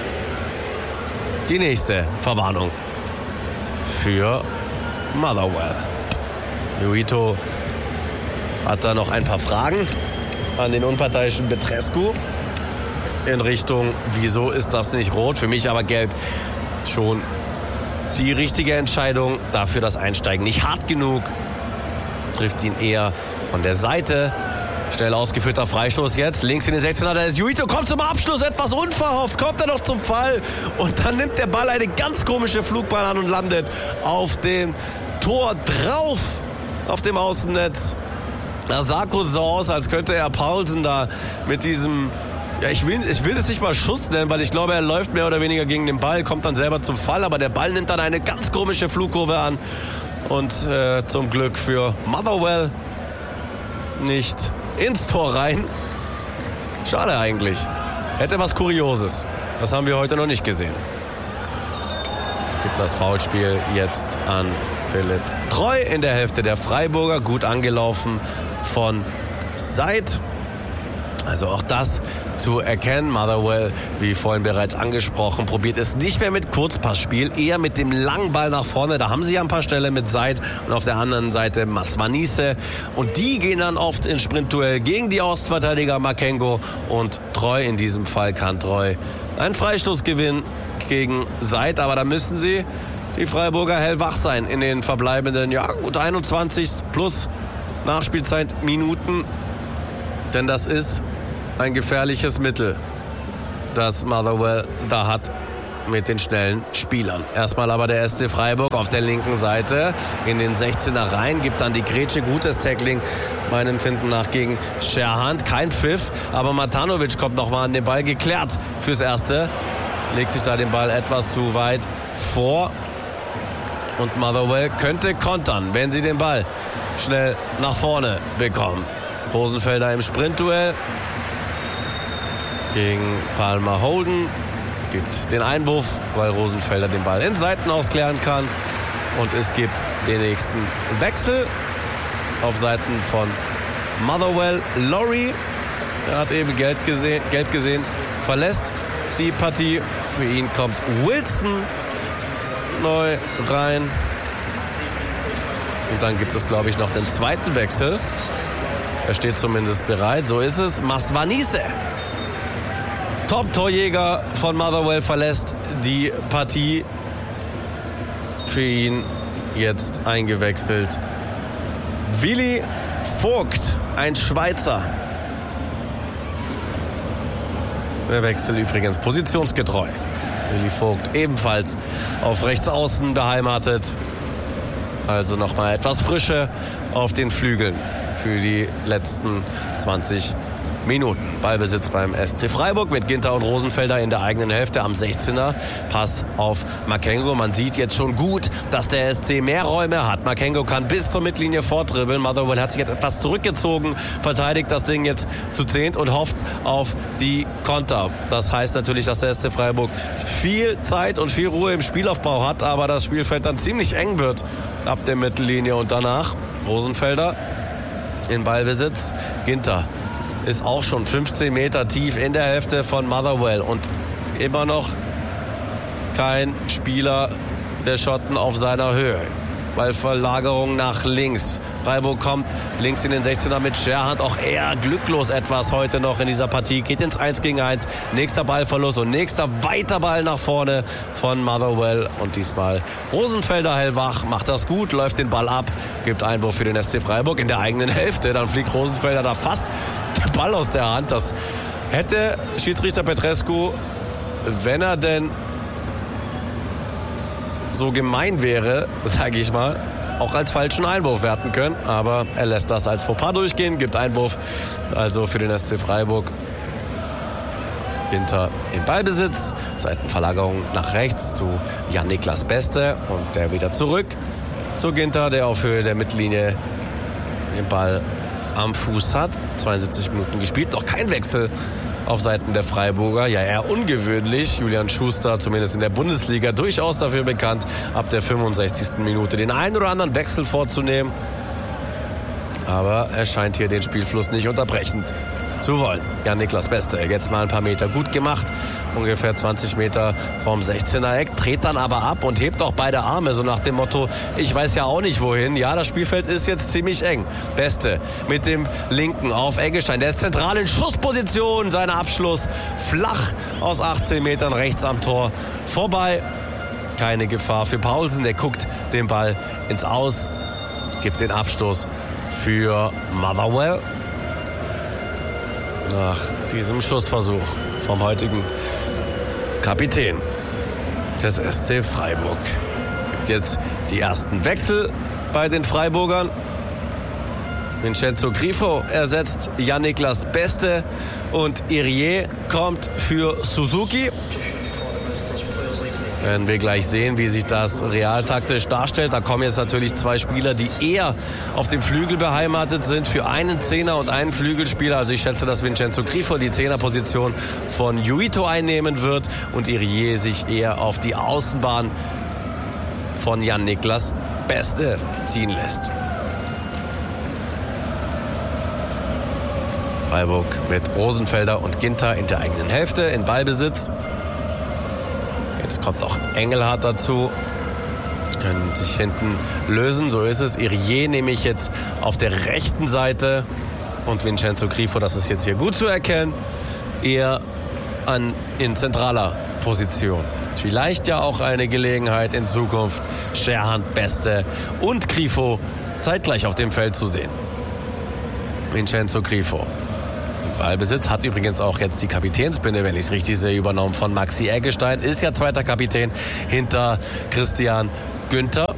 die nächste Verwarnung für Motherwell. Juito hat da noch ein paar Fragen an den unparteiischen Petrescu in Richtung, wieso ist das nicht rot? Für mich aber gelb schon die richtige Entscheidung. Dafür das Einsteigen nicht hart genug. Trifft ihn eher von der Seite. Schnell ausgeführter Freistoß jetzt. Links in den sechzehner. Da ist Juito. Kommt zum Abschluss. Etwas unverhofft. Kommt er noch zum Fall. Und dann nimmt der Ball eine ganz komische Flugbahn an und landet auf dem Tor drauf. Auf dem Außennetz. Da sah kurz so aus, als könnte er Paulsen da mit diesem... Ja, ich will, ich will das nicht mal Schuss nennen, weil ich glaube, er läuft mehr oder weniger gegen den Ball, kommt dann selber zum Fall, aber der Ball nimmt dann eine ganz komische Flugkurve an und äh, zum Glück für Motherwell nicht ins Tor rein. Schade eigentlich. Hätte was Kurioses. Das haben wir heute noch nicht gesehen. Gibt das Foulspiel jetzt an Philipp Treu in der Hälfte der Freiburger. Gut angelaufen von Seid. Also auch das zu erkennen. Motherwell, wie vorhin bereits angesprochen, probiert es nicht mehr mit Kurzpassspiel, eher mit dem langen Ball nach vorne. Da haben sie ja ein paar Stellen mit Seid und auf der anderen Seite Masvanise. Und die gehen dann oft ins Sprintduell gegen die Ostverteidiger Makengo. Und Treu, in diesem Fall kann Treu einen Freistoßgewinn gegen Seid. Aber da müssen sie, die Freiburger, hellwach sein in den verbleibenden, ja gut einundzwanzig plus Nachspielzeit Minuten. Denn das ist ein gefährliches Mittel, das Motherwell da hat mit den schnellen Spielern. Erstmal aber der S C Freiburg auf der linken Seite in den sechzehner rein, gibt dann die Grätsche, gutes Tackling meinem Empfinden nach gegen Scherhand. Kein Pfiff, aber Matanovic kommt nochmal an den Ball, geklärt fürs Erste. Legt sich da den Ball etwas zu weit vor. Und Motherwell könnte kontern, wenn sie den Ball schnell nach vorne bekommen. Rosenfelder im Sprintduell gegen Palmer Holden. Gibt den Einwurf, weil Rosenfelder den Ball ins Seitenaus klären kann. Und es gibt den nächsten Wechsel auf Seiten von Motherwell. Laurie, er hat eben gelb gesehen, gelb gesehen, verlässt die Partie. Für ihn kommt Wilson neu rein. Und dann gibt es, glaube ich, noch den zweiten Wechsel. Er steht zumindest bereit. So ist es. Masvanise, Top-Torjäger von Motherwell, verlässt die Partie. Für ihn jetzt eingewechselt Willi Vogt, ein Schweizer. Der Wechsel übrigens positionsgetreu. Willi Vogt ebenfalls auf rechts außen beheimatet. Also nochmal etwas Frische auf den Flügeln für die letzten zwanzig Minuten. Ballbesitz beim S C Freiburg mit Ginter und Rosenfelder in der eigenen Hälfte am sechzehner. Pass auf Makengo. Man sieht jetzt schon gut, dass der S C mehr Räume hat. Makengo kann bis zur Mittellinie fortdribbeln. Motherwell hat sich jetzt etwas zurückgezogen, verteidigt das Ding jetzt zu zehnt und hofft auf die Konter. Das heißt natürlich, dass der S C Freiburg viel Zeit und viel Ruhe im Spielaufbau hat, aber das Spielfeld dann ziemlich eng wird ab der Mittellinie. Und danach Rosenfelder in Ballbesitz. Ginter ist auch schon fünfzehn Meter tief in der Hälfte von Motherwell und immer noch kein Spieler der Schotten auf seiner Höhe. Ballverlagerung nach links. Freiburg kommt links in den sechzehner mit Scherhand. Auch eher glücklos etwas heute noch in dieser Partie. Geht ins eins gegen eins. Nächster Ballverlust und nächster weiter Ball nach vorne von Motherwell. Und diesmal Rosenfelder hellwach, macht das gut, läuft den Ball ab, gibt Einwurf für den S C Freiburg in der eigenen Hälfte. Dann fliegt Rosenfelder da fast der Ball aus der Hand. Das hätte Schiedsrichter Petrescu, wenn er denn so gemein wäre, sage ich mal, auch als falschen Einwurf werten können. Aber er lässt das als Fauxpas durchgehen, gibt Einwurf also für den S C Freiburg. Ginter in Ballbesitz, Seitenverlagerung nach rechts zu Jan-Niklas Beste und der wieder zurück zu Ginter, der auf Höhe der Mittellinie den Ball am Fuß hat. zweiundsiebzig Minuten gespielt, noch kein Wechsel auf Seiten der Freiburger. Ja, eher ungewöhnlich. Julian Schuster, zumindest in der Bundesliga, durchaus dafür bekannt, ab der fünfundsechzigsten Minute den einen oder anderen Wechsel vorzunehmen. Aber er scheint hier den Spielfluss nicht unterbrechen zu wollen. Jan-Niklas Beste, jetzt mal ein paar Meter gut gemacht. Ungefähr zwanzig Meter vom sechzehner Eck, dreht dann aber ab und hebt auch beide Arme, so nach dem Motto, ich weiß ja auch nicht wohin. Ja, das Spielfeld ist jetzt ziemlich eng. Beste mit dem linken auf Eggestein. Der ist zentral in Schussposition. Sein Abschluss flach aus achtzehn Metern rechts am Tor vorbei. Keine Gefahr für Paulsen. Der guckt den Ball ins Aus, gibt den Abstoß für Motherwell. Nach diesem Schussversuch vom heutigen Kapitän des S C Freiburg. Gibt jetzt die ersten Wechsel bei den Freiburgern. Vincenzo Grifo ersetzt Jan-Niklas Beste und Irier kommt für Suzuki. Werden wir gleich sehen, wie sich das realtaktisch darstellt. Da kommen jetzt natürlich zwei Spieler, die eher auf dem Flügel beheimatet sind, für einen Zehner und einen Flügelspieler. Also ich schätze, dass Vincenzo Grifo die Zehnerposition von Juito einnehmen wird und Irier sich eher auf die Außenbahn von Jan-Niklas Beste ziehen lässt. Freiburg mit Rosenfelder und Ginter in der eigenen Hälfte in Ballbesitz. Jetzt kommt auch Engelhardt dazu. Können sich hinten lösen, so ist es. Irier nehme ich jetzt auf der rechten Seite. Und Vincenzo Grifo, das ist jetzt hier gut zu erkennen, eher an, in zentraler Position. Vielleicht ja auch eine Gelegenheit in Zukunft, Scherhand, Beste und Grifo zeitgleich auf dem Feld zu sehen. Vincenzo Grifo. Ballbesitz hat übrigens auch jetzt die Kapitänsbinde, wenn ich es richtig sehe, übernommen von Maxi Eggestein. Ist ja zweiter Kapitän hinter Christian Günther.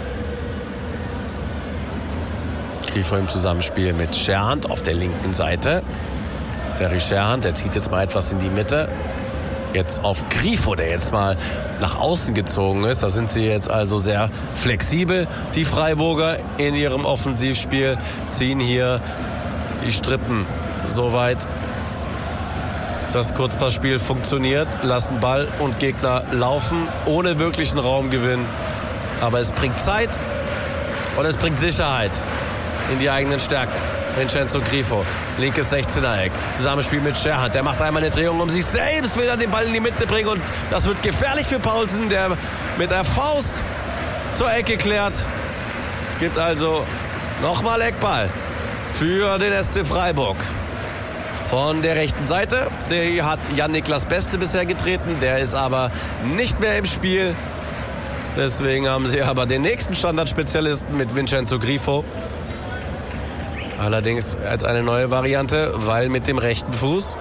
Grifo im Zusammenspiel mit Scherhand auf der linken Seite. Der Scherhand, der zieht jetzt mal etwas in die Mitte. Jetzt auf Grifo, der jetzt mal nach außen gezogen ist. Da sind sie jetzt also sehr flexibel, die Freiburger in ihrem Offensivspiel. Ziehen hier die Strippen so weit. Das Kurzpassspiel funktioniert, lassen Ball und Gegner laufen, ohne wirklichen Raumgewinn. Aber es bringt Zeit und es bringt Sicherheit in die eigenen Stärken. Vincenzo Grifo, linkes sechzehner-Eck, Zusammenspiel mit Scherhand. Der macht einmal eine Drehung um sich selbst, will dann den Ball in die Mitte bringen und das wird gefährlich für Paulsen, der mit der Faust zur Ecke klärt. Gibt also nochmal Eckball für den S C Freiburg. Von der rechten Seite, der hat Jan-Niklas Beste bisher getreten, der ist aber nicht mehr im Spiel. Deswegen haben sie aber den nächsten Standardspezialisten mit Vincenzo Grifo. Allerdings als eine neue Variante, weil mit dem rechten Fuß.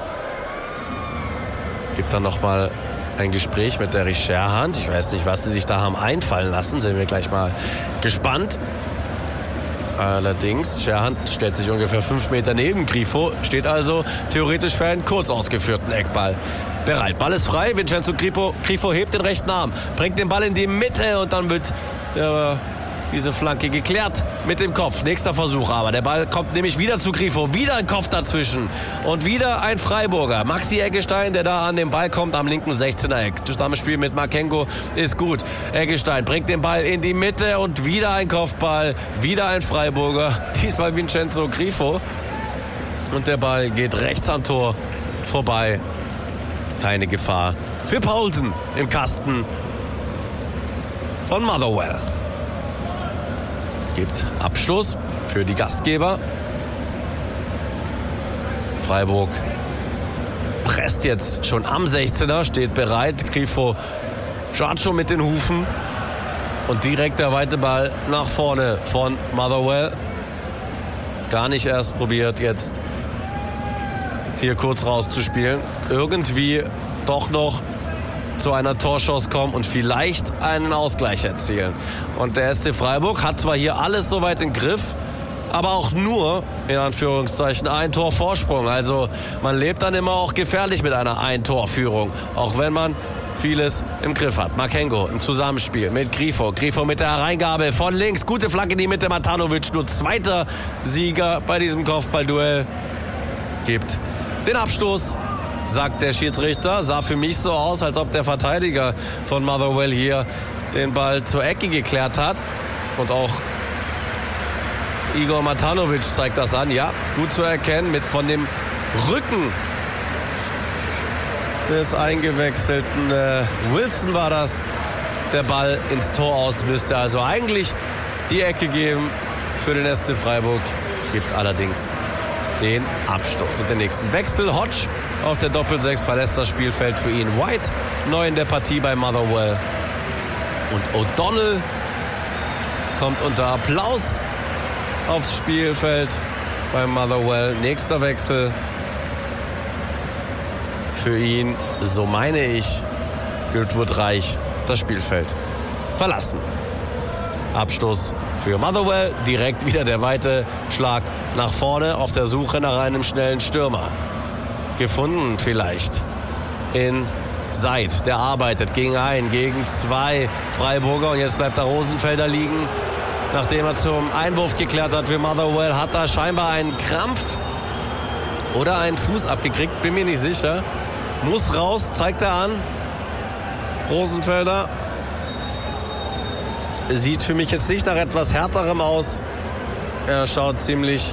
Gibt dann nochmal ein Gespräch mit der Scherhand. Ich weiß nicht, was sie sich da haben einfallen lassen. Sind wir gleich mal gespannt. Allerdings, Scherhand stellt sich ungefähr fünf Meter neben Grifo. Steht also theoretisch für einen kurz ausgeführten Eckball bereit. Ball ist frei. Vincenzo Grifo, Grifo hebt den rechten Arm, bringt den Ball in die Mitte und dann wird der diese Flanke geklärt mit dem Kopf. Nächster Versuch aber. Der Ball kommt nämlich wieder zu Grifo. Wieder ein Kopf dazwischen. Und wieder ein Freiburger. Maxi Eggestein, der da an den Ball kommt am linken sechzehner-Eck. Zusammenspiel mit Makengo ist gut. Eggestein bringt den Ball in die Mitte und wieder ein Kopfball. Wieder ein Freiburger. Diesmal Vincenzo Grifo. Und der Ball geht rechts am Tor vorbei. Keine Gefahr für Paulsen im Kasten von Motherwell. Gibt Abstoß für die Gastgeber. Freiburg presst jetzt schon am sechzehner, steht bereit. Grifo schaut schon mit den Hufen. Und direkt der weite Ball nach vorne von Motherwell. Gar nicht erst probiert, jetzt hier kurz rauszuspielen. Irgendwie doch noch zu einer Torchance kommen und vielleicht einen Ausgleich erzielen. Und der S C Freiburg hat zwar hier alles soweit im Griff, aber auch nur, in Anführungszeichen, ein Tor Vorsprung. Also man lebt dann immer auch gefährlich mit einer Ein-Tor-Führung, auch wenn man vieles im Griff hat. Makengo im Zusammenspiel mit Grifo. Grifo mit der Hereingabe von links. Gute Flanke in die Mitte. Matanovic, nur zweiter Sieger bei diesem Kopfballduell. Gibt den Abstoß, sagt der Schiedsrichter. Sah für mich so aus, als ob der Verteidiger von Motherwell hier den Ball zur Ecke geklärt hat. Und auch Igor Matanovic zeigt das an. Ja, gut zu erkennen. Mit von dem Rücken des eingewechselten äh, Wilson war das. Der Ball ins Tor aus müsste also eigentlich die Ecke geben für den S C Freiburg. Gibt allerdings den Abstoß. Und den nächsten Wechsel. Hodge auf der Doppelsechs verlässt das Spielfeld für ihn. White neu in der Partie bei Motherwell. Und O'Donnell kommt unter Applaus aufs Spielfeld bei Motherwell. Nächster Wechsel für ihn, so meine ich, wird Reich das Spielfeld verlassen. Abstoß für Motherwell, direkt wieder der weite Schlag nach vorne auf der Suche nach einem schnellen Stürmer. Gefunden vielleicht in Seid, der arbeitet gegen ein, gegen zwei Freiburger und jetzt bleibt da Rosenfelder liegen. Nachdem er zum Einwurf geklärt hat für Motherwell, hat er scheinbar einen Krampf oder einen Fuß abgekriegt, bin mir nicht sicher. Muss raus, zeigt er an. Rosenfelder sieht für mich jetzt nicht nach etwas Härterem aus. Er schaut ziemlich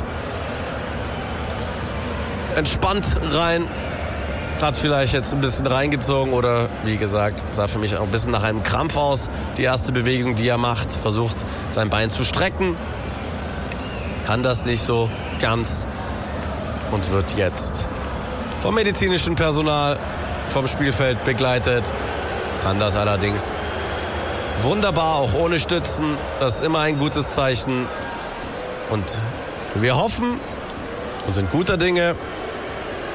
entspannt rein. Hat vielleicht jetzt ein bisschen reingezogen oder, wie gesagt, sah für mich auch ein bisschen nach einem Krampf aus. Die erste Bewegung, die er macht, versucht sein Bein zu strecken. Kann das nicht so ganz und wird jetzt vom medizinischen Personal vom Spielfeld begleitet. Kann das allerdings wunderbar, auch ohne Stützen. Das ist immer ein gutes Zeichen. Und wir hoffen und sind guter Dinge,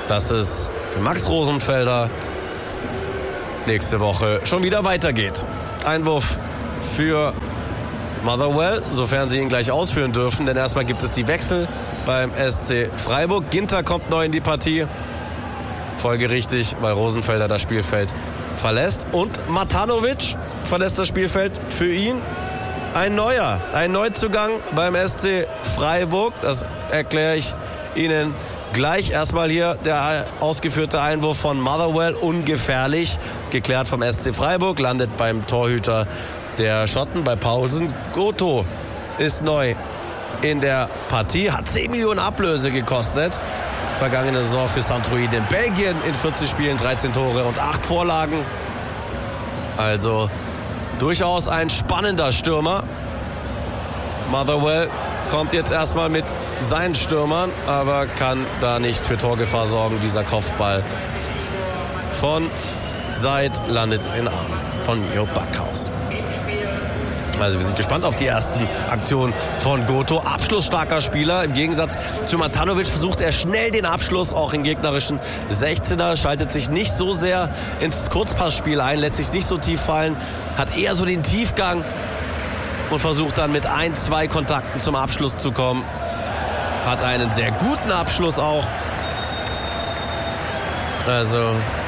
dass es für Max Rosenfelder nächste Woche schon wieder weitergeht. Einwurf für Motherwell, sofern sie ihn gleich ausführen dürfen, denn erstmal gibt es die Wechsel beim S C Freiburg. Ginter kommt neu in die Partie, folgerichtig, weil Rosenfelder das Spielfeld verlässt, und Matanovic verlässt das Spielfeld. Für ihn ein neuer, ein Neuzugang beim S C Freiburg, das erkläre ich Ihnen gleich. Erstmal hier der ausgeführte Einwurf von Motherwell, ungefährlich, geklärt vom S C Freiburg, landet beim Torhüter der Schotten, bei Paulsen. Goto ist neu in der Partie, hat zehn Millionen Ablöse gekostet. Vergangene Saison für Saint-Truide in Belgien in vierzig Spielen, dreizehn Tore und acht Vorlagen. Also durchaus ein spannender Stürmer. Motherwell kommt jetzt erstmal mit seinen Stürmern, aber kann da nicht für Torgefahr sorgen. Dieser Kopfball von Seid landet in den Armen von Mio Backhaus. Also wir sind gespannt auf die ersten Aktionen von Goto. Abschlussstarker Spieler. Im Gegensatz zu Matanovic versucht er schnell den Abschluss, auch im gegnerischen sechzehner. Schaltet sich nicht so sehr ins Kurzpassspiel ein, lässt sich nicht so tief fallen. Hat eher so den Tiefgang und versucht dann mit ein, zwei Kontakten zum Abschluss zu kommen. Hat einen sehr guten Abschluss auch. Also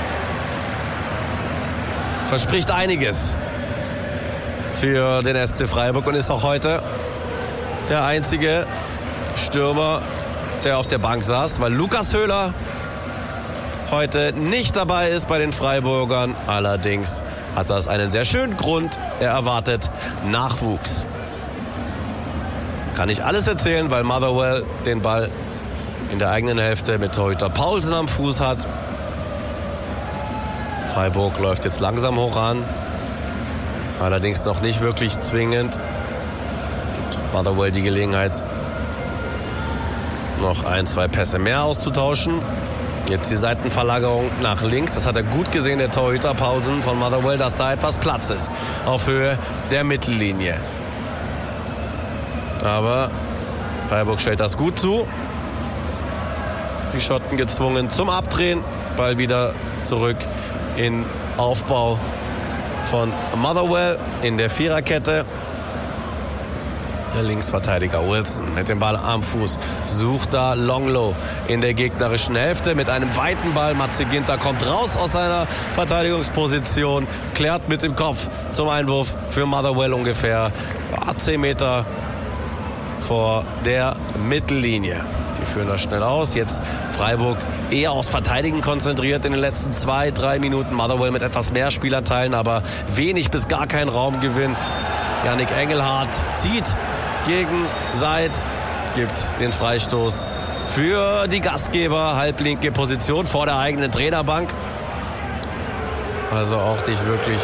verspricht einiges für den S C Freiburg und ist auch heute der einzige Stürmer, der auf der Bank saß, weil Lukas Höhler heute nicht dabei ist bei den Freiburgern. Allerdings hat das einen sehr schönen Grund. Er erwartet Nachwuchs. Kann ich alles erzählen, weil Motherwell den Ball in der eigenen Hälfte mit Torhüter Paulsen am Fuß hat. Freiburg läuft jetzt langsam hoch an. Allerdings noch nicht wirklich zwingend. Gibt Motherwell die Gelegenheit, noch ein, zwei Pässe mehr auszutauschen. Jetzt die Seitenverlagerung nach links. Das hat er gut gesehen, der Torhüter Paulsen von Motherwell, dass da etwas Platz ist auf Höhe der Mittellinie. Aber Freiburg stellt das gut zu. Die Schotten gezwungen zum Abdrehen. Ball wieder zurück in Aufbau von Motherwell in der Viererkette. Der Linksverteidiger Wilson mit dem Ball am Fuß sucht da Longlow in der gegnerischen Hälfte mit einem weiten Ball. Matze Ginter kommt raus aus seiner Verteidigungsposition, klärt mit dem Kopf zum Einwurf für Motherwell ungefähr ja, zehn Meter vor der Mittellinie. Die führen das schnell aus. Jetzt Freiburg eher aufs Verteidigen konzentriert in den letzten zwei, drei Minuten. Motherwell mit etwas mehr Spielanteilen, aber wenig bis gar kein Raumgewinn. Yannick Engelhardt zieht gegen Seid, gibt den Freistoß für die Gastgeber. Halblinke Position vor der eigenen Trainerbank. Also auch nicht wirklich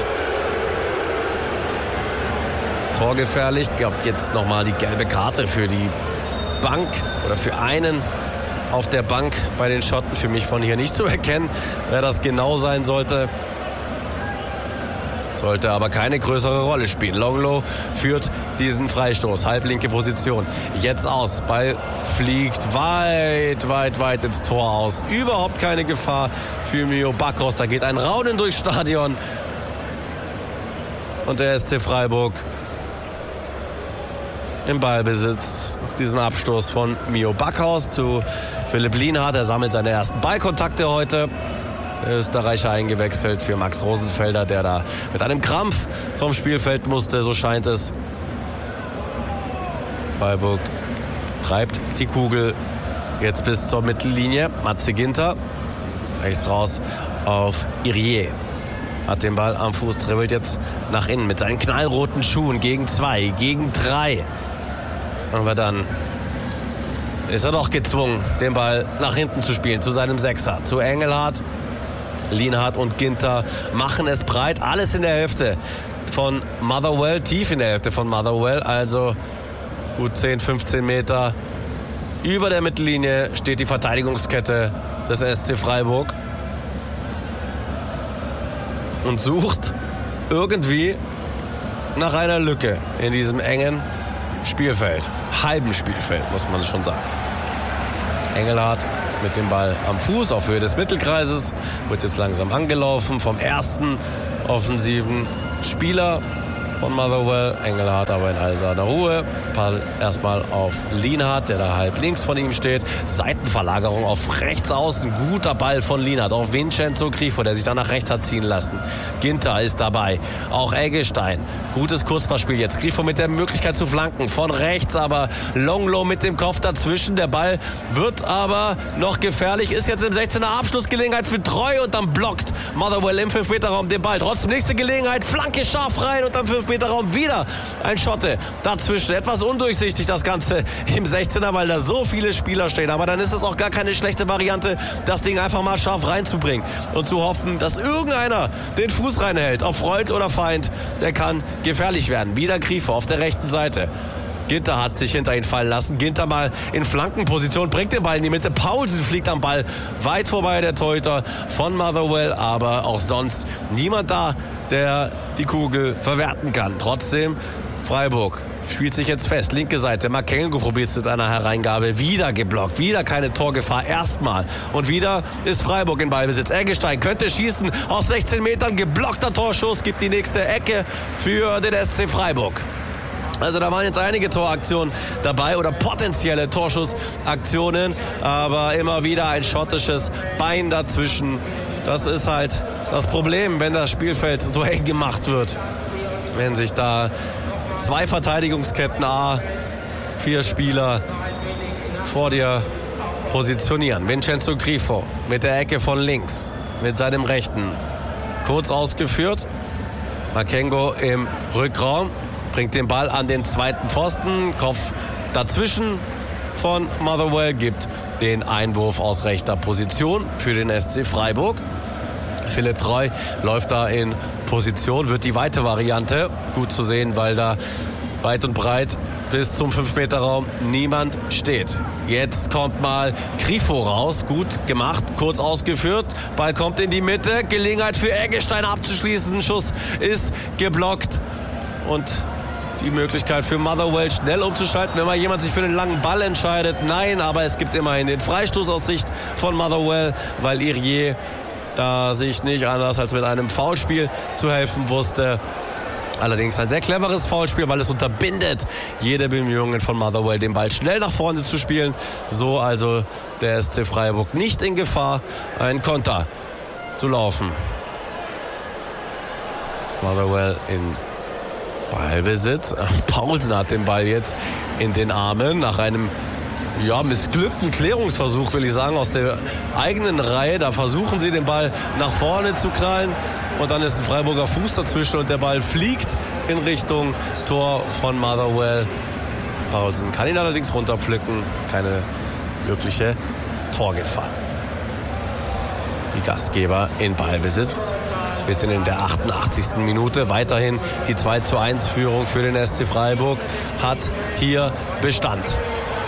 torgefährlich. Gab jetzt nochmal die gelbe Karte für die Bank oder für einen auf der Bank bei den Schotten. Für mich von hier nicht zu erkennen, wer das genau sein sollte. Sollte aber keine größere Rolle spielen. Longlow führt diesen Freistoß. Halblinke Position. Jetzt aus. Ball fliegt weit, weit, weit ins Tor aus. Überhaupt keine Gefahr für Mio Backhaus. Da geht ein Raunen durchs Stadion. Und der S C Freiburg im Ballbesitz. Nach diesem Abstoß von Mio Backhaus zu Philipp Lienhardt. Er sammelt seine ersten Ballkontakte heute. Der Österreicher eingewechselt für Max Rosenfelder, der da mit einem Krampf vom Spielfeld musste, so scheint es. Freiburg treibt die Kugel jetzt bis zur Mittellinie. Matze Ginter rechts raus auf Irier. Hat den Ball am Fuß, dribbelt jetzt nach innen mit seinen knallroten Schuhen gegen zwei, gegen drei. Aber dann ist er doch gezwungen, den Ball nach hinten zu spielen, zu seinem Sechser, zu Engelhardt. Lienhardt und Ginter machen es breit. Alles in der Hälfte von Motherwell, tief in der Hälfte von Motherwell. Also gut zehn, fünfzehn Meter über der Mittellinie steht die Verteidigungskette des S C Freiburg. Und sucht irgendwie nach einer Lücke in diesem engen Spielfeld. Halben Spielfeld, muss man schon sagen. Engelhardt mit dem Ball am Fuß auf Höhe des Mittelkreises. Wird jetzt langsam angelaufen vom ersten offensiven Spieler von Motherwell. Engelhardt aber in all seiner Ruhe. Ball erstmal auf Lienhardt, der da halb links von ihm steht. Seitenverlagerung auf rechts außen. Guter Ball von Lienhardt auf Vincenzo Grifo, der sich dann nach rechts hat ziehen lassen. Ginter ist dabei. Auch Eggestein. Gutes Kurzpassspiel jetzt. Grifo mit der Möglichkeit zu flanken. Von rechts aber Longlow mit dem Kopf dazwischen. Der Ball wird aber noch gefährlich. Ist jetzt im sechzehner Abschlussgelegenheit für Treu und dann blockt Motherwell im fünf Meter Raum den Ball. Trotzdem nächste Gelegenheit. Flanke scharf rein und am fünf Meter Raum wieder ein Schotte dazwischen. Etwas undurchsichtig das Ganze im sechzehner, weil da so viele Spieler stehen. Aber dann ist es auch gar keine schlechte Variante, das Ding einfach mal scharf reinzubringen und zu hoffen, dass irgendeiner den Fuß reinhält. Ob Freund oder Feind, der kann gefährlich werden. Wieder Grifo auf der rechten Seite. Ginter hat sich hinter ihn fallen lassen. Ginter mal in Flankenposition, bringt den Ball in die Mitte. Paulsen fliegt am Ball weit vorbei, der Torhüter von Motherwell. Aber auch sonst niemand da, der die Kugel verwerten kann. Trotzdem Freiburg spielt sich jetzt fest. Linke Seite. Makengo probiert es mit einer Hereingabe. Wieder geblockt. Wieder keine Torgefahr. Erstmal. Und wieder ist Freiburg in Ballbesitz. Eggestein könnte schießen. Aus sechzehn Metern. Geblockter Torschuss. Gibt die nächste Ecke für den S C Freiburg. Also da waren jetzt einige Toraktionen dabei oder potenzielle Torschussaktionen. Aber immer wieder ein schottisches Bein dazwischen. Das ist halt das Problem, wenn das Spielfeld so eng gemacht wird. Wenn sich da zwei Verteidigungsketten, A, vier Spieler vor dir positionieren. Vincenzo Grifo mit der Ecke von links, mit seinem rechten. Kurz ausgeführt. Makengo im Rückraum, bringt den Ball an den zweiten Pfosten. Kopf dazwischen von Motherwell, gibt den Einwurf aus rechter Position für den S C Freiburg. Philipp Treu läuft da in Position, wird die weite Variante. Gut zu sehen, weil da weit und breit bis zum fünf Meter Raum niemand steht. Jetzt kommt mal Grifo raus, gut gemacht, kurz ausgeführt. Ball kommt in die Mitte, Gelegenheit für Eggestein abzuschließen. Schuss ist geblockt und die Möglichkeit für Motherwell schnell umzuschalten, wenn mal jemand sich für einen langen Ball entscheidet. Nein, aber es gibt immerhin den Freistoß aus Sicht von Motherwell, weil Irier da sich nicht anders als mit einem Foulspiel zu helfen wusste. Allerdings ein sehr cleveres Foulspiel, weil es unterbindet jede Bemühungen von Motherwell, den Ball schnell nach vorne zu spielen. So also der S C Freiburg nicht in Gefahr, einen Konter zu laufen. Motherwell in Ballbesitz. Paulsen hat den Ball jetzt in den Armen nach einem ja, missglückten Klärungsversuch, will ich sagen, aus der eigenen Reihe. Da versuchen sie, den Ball nach vorne zu knallen. Und dann ist ein Freiburger Fuß dazwischen und der Ball fliegt in Richtung Tor von Motherwell. Paulsen kann ihn allerdings runterpflücken. Keine wirkliche Torgefahr. Die Gastgeber in Ballbesitz. Wir sind in der achtundachtzigsten Minute. Weiterhin die zwei zu eins Führung für den S C Freiburg hat hier Bestand.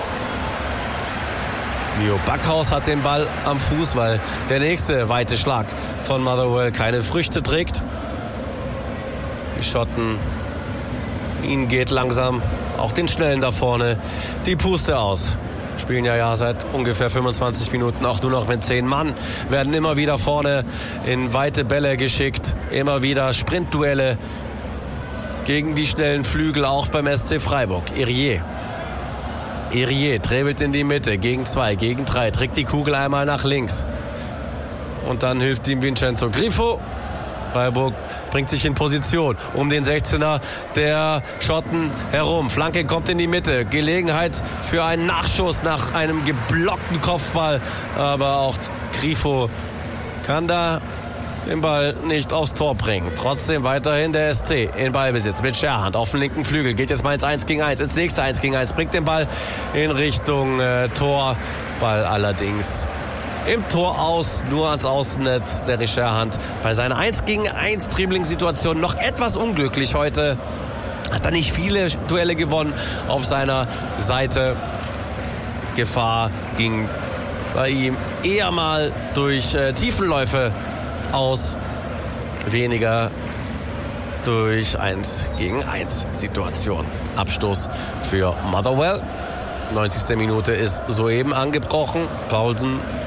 Mio Backhaus hat den Ball am Fuß, weil der nächste weite Schlag von Motherwell keine Früchte trägt. Die Schotten, ihnen geht langsam auch den Schnellen da vorne die Puste aus. Spielen ja, ja seit ungefähr fünfundzwanzig Minuten auch nur noch mit zehn Mann. Werden immer wieder vorne in weite Bälle geschickt. Immer wieder Sprintduelle gegen die schnellen Flügel, auch beim S C Freiburg. Irier. Irier dribbelt in die Mitte, gegen zwei, gegen drei, trägt die Kugel einmal nach links. Und dann hilft ihm Vincenzo Grifo. Freiburg bringt sich in Position um den sechzehner der Schotten herum. Flanke kommt in die Mitte. Gelegenheit für einen Nachschuss nach einem geblockten Kopfball. Aber auch Grifo kann da den Ball nicht aufs Tor bringen. Trotzdem weiterhin der S C in Ballbesitz mit Scherhand auf dem linken Flügel. Geht jetzt mal ins eins gegen eins, ins nächste eins gegen eins. Bringt den Ball in Richtung äh, Tor. Ball allerdings im Tor aus, nur ans Außennetz. Der Scherhand bei seiner eins gegen eins Dribbling-Situation noch etwas unglücklich heute. Hat er nicht viele Duelle gewonnen auf seiner Seite. Gefahr ging bei ihm eher mal durch äh, Tiefenläufe aus, weniger durch eins gegen eins Situation. Abstoß für Motherwell. neunzigste Minute ist soeben angebrochen. Paulsen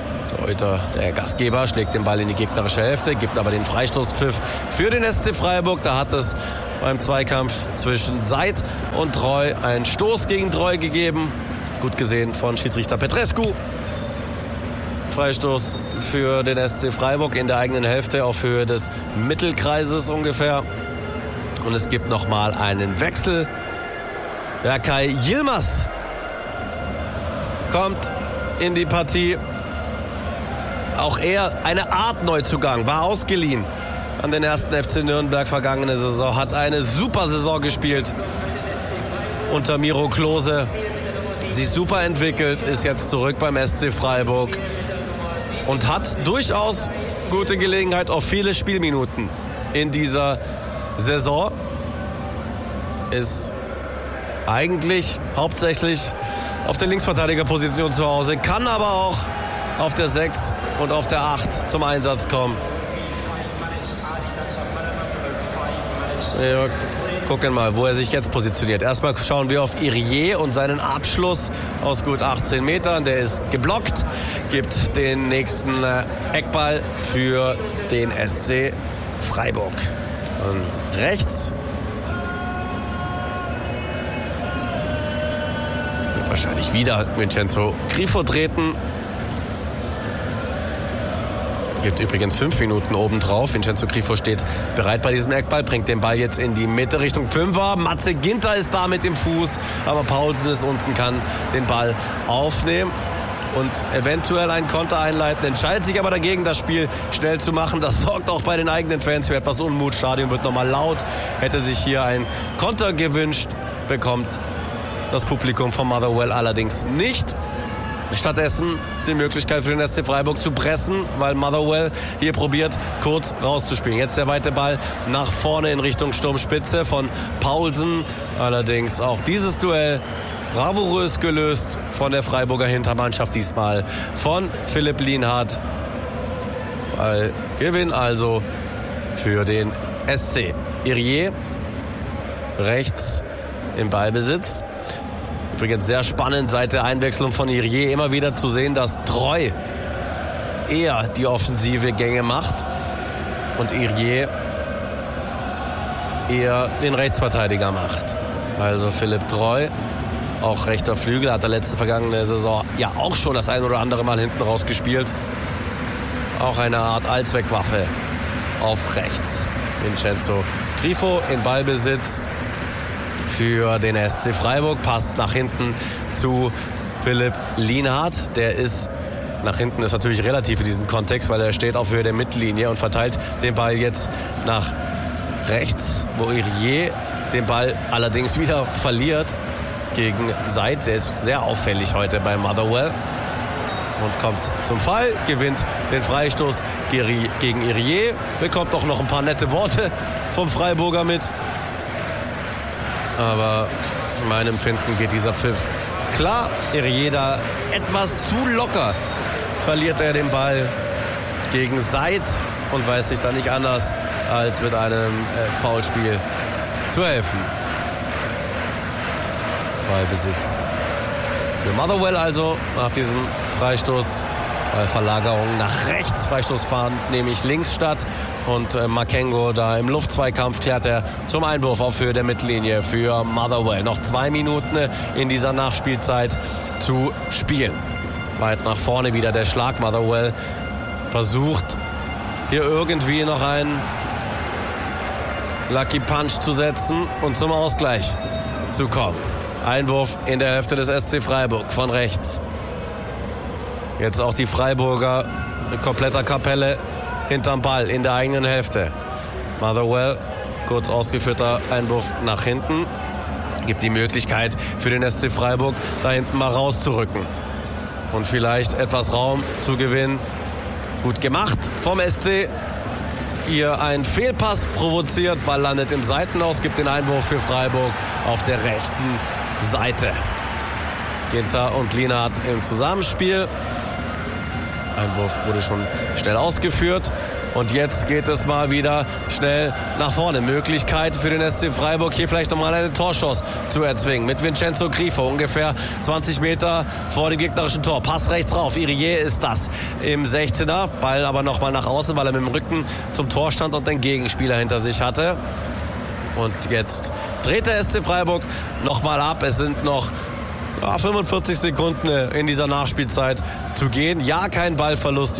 Heute der Gastgeber schlägt den Ball in die gegnerische Hälfte, gibt aber den Freistoßpfiff für den S C Freiburg. Da hat es beim Zweikampf zwischen Seid und Treu einen Stoß gegen Treu gegeben. Gut gesehen von Schiedsrichter Petrescu. Freistoß für den S C Freiburg in der eigenen Hälfte auf Höhe des Mittelkreises ungefähr. Und es gibt nochmal einen Wechsel. Berkay Yilmaz kommt in die Partie. Auch er eine Art Neuzugang, war ausgeliehen an den ersten F C Nürnberg vergangene Saison, hat eine super Saison gespielt unter Miro Klose, sich super entwickelt, ist jetzt zurück beim S C Freiburg und hat durchaus gute Gelegenheit auf viele Spielminuten in dieser Saison. Ist eigentlich hauptsächlich auf der Linksverteidigerposition zu Hause, kann aber auch auf der sechs und auf der acht zum Einsatz kommen. Ja, gucken mal, wo er sich jetzt positioniert. Erstmal schauen wir auf Irier und seinen Abschluss aus gut achtzehn Metern. Der ist geblockt, gibt den nächsten Eckball für den S C Freiburg. Und rechts wird wahrscheinlich wieder Vincenzo Grifo treten. Gibt übrigens fünf Minuten obendrauf. Vincenzo Grifo steht bereit bei diesem Eckball, bringt den Ball jetzt in die Mitte Richtung Fünfer. Matze Ginter ist da mit dem Fuß, aber Paulsen ist unten, kann den Ball aufnehmen und eventuell einen Konter einleiten. Entscheidet sich aber dagegen, das Spiel schnell zu machen. Das sorgt auch bei den eigenen Fans für etwas Unmut. Stadion wird nochmal laut. Hätte sich hier ein Konter gewünscht, bekommt das Publikum von Motherwell allerdings nicht. Stattdessen die Möglichkeit für den S C Freiburg zu pressen, weil Motherwell hier probiert, kurz rauszuspielen. Jetzt der weite Ball nach vorne in Richtung Sturmspitze von Paulsen. Allerdings auch dieses Duell bravourös gelöst von der Freiburger Hintermannschaft, diesmal von Philipp Lienhardt. Ballgewinn also für den S C. Irier rechts im Ballbesitz. Übrigens sehr spannend seit der Einwechslung von Irier immer wieder zu sehen, dass Treu eher die offensive Gänge macht und Irier eher den Rechtsverteidiger macht. Also Philipp Treu, auch rechter Flügel, hat der letzte vergangene Saison ja auch schon das ein oder andere Mal hinten rausgespielt. Auch eine Art Allzweckwaffe auf rechts. Vincenzo Grifo in Ballbesitz für den S C Freiburg, passt nach hinten zu Philipp Lienhardt. Der ist nach hinten, ist natürlich relativ in diesem Kontext, weil er steht auf Höhe der Mittellinie und verteilt den Ball jetzt nach rechts, wo Irier den Ball allerdings wieder verliert gegen Seid. Der ist sehr auffällig heute bei Motherwell und kommt zum Fall, gewinnt den Freistoß gegen Irier, bekommt auch noch ein paar nette Worte vom Freiburger mit. Aber in meinem Empfinden geht dieser Pfiff klar. Irier da etwas zu locker verliert er den Ball gegen Seid und weiß sich da nicht anders, als mit einem äh, Foulspiel zu helfen. Ballbesitz für Motherwell also nach diesem Freistoß. Bei Verlagerung nach rechts. Freistoß fahren nämlich links statt. Und äh, Makengo da im Luftzweikampf klärt er zum Einwurf auf Höhe der Mittellinie für Motherwell. Noch zwei Minuten in dieser Nachspielzeit zu spielen. Weit nach vorne wieder der Schlag. Motherwell versucht hier irgendwie noch einen Lucky Punch zu setzen und zum Ausgleich zu kommen. Einwurf in der Hälfte des S C Freiburg von rechts. Jetzt auch die Freiburger mit kompletter Kapelle hinterm Ball in der eigenen Hälfte. Motherwell, kurz ausgeführter Einwurf nach hinten. Gibt die Möglichkeit für den S C Freiburg, da hinten mal rauszurücken. Und vielleicht etwas Raum zu gewinnen. Gut gemacht vom S C. Hier ein Fehlpass provoziert. Ball landet im Seitenaus, gibt den Einwurf für Freiburg auf der rechten Seite. Ginter und Lienhardt im Zusammenspiel. Einwurf wurde schon schnell ausgeführt. Und jetzt geht es mal wieder schnell nach vorne. Möglichkeit für den S C Freiburg, hier vielleicht nochmal eine Torchance zu erzwingen. Mit Vincenzo Grifo, ungefähr zwanzig Meter vor dem gegnerischen Tor. Pass rechts rauf. Irié ist das im sechzehner. Ball aber nochmal nach außen, weil er mit dem Rücken zum Tor stand und den Gegenspieler hinter sich hatte. Und jetzt dreht der S C Freiburg nochmal ab. Es sind noch ja, fünfundvierzig Sekunden in dieser Nachspielzeit zu gehen. Ja, kein Ballverlust.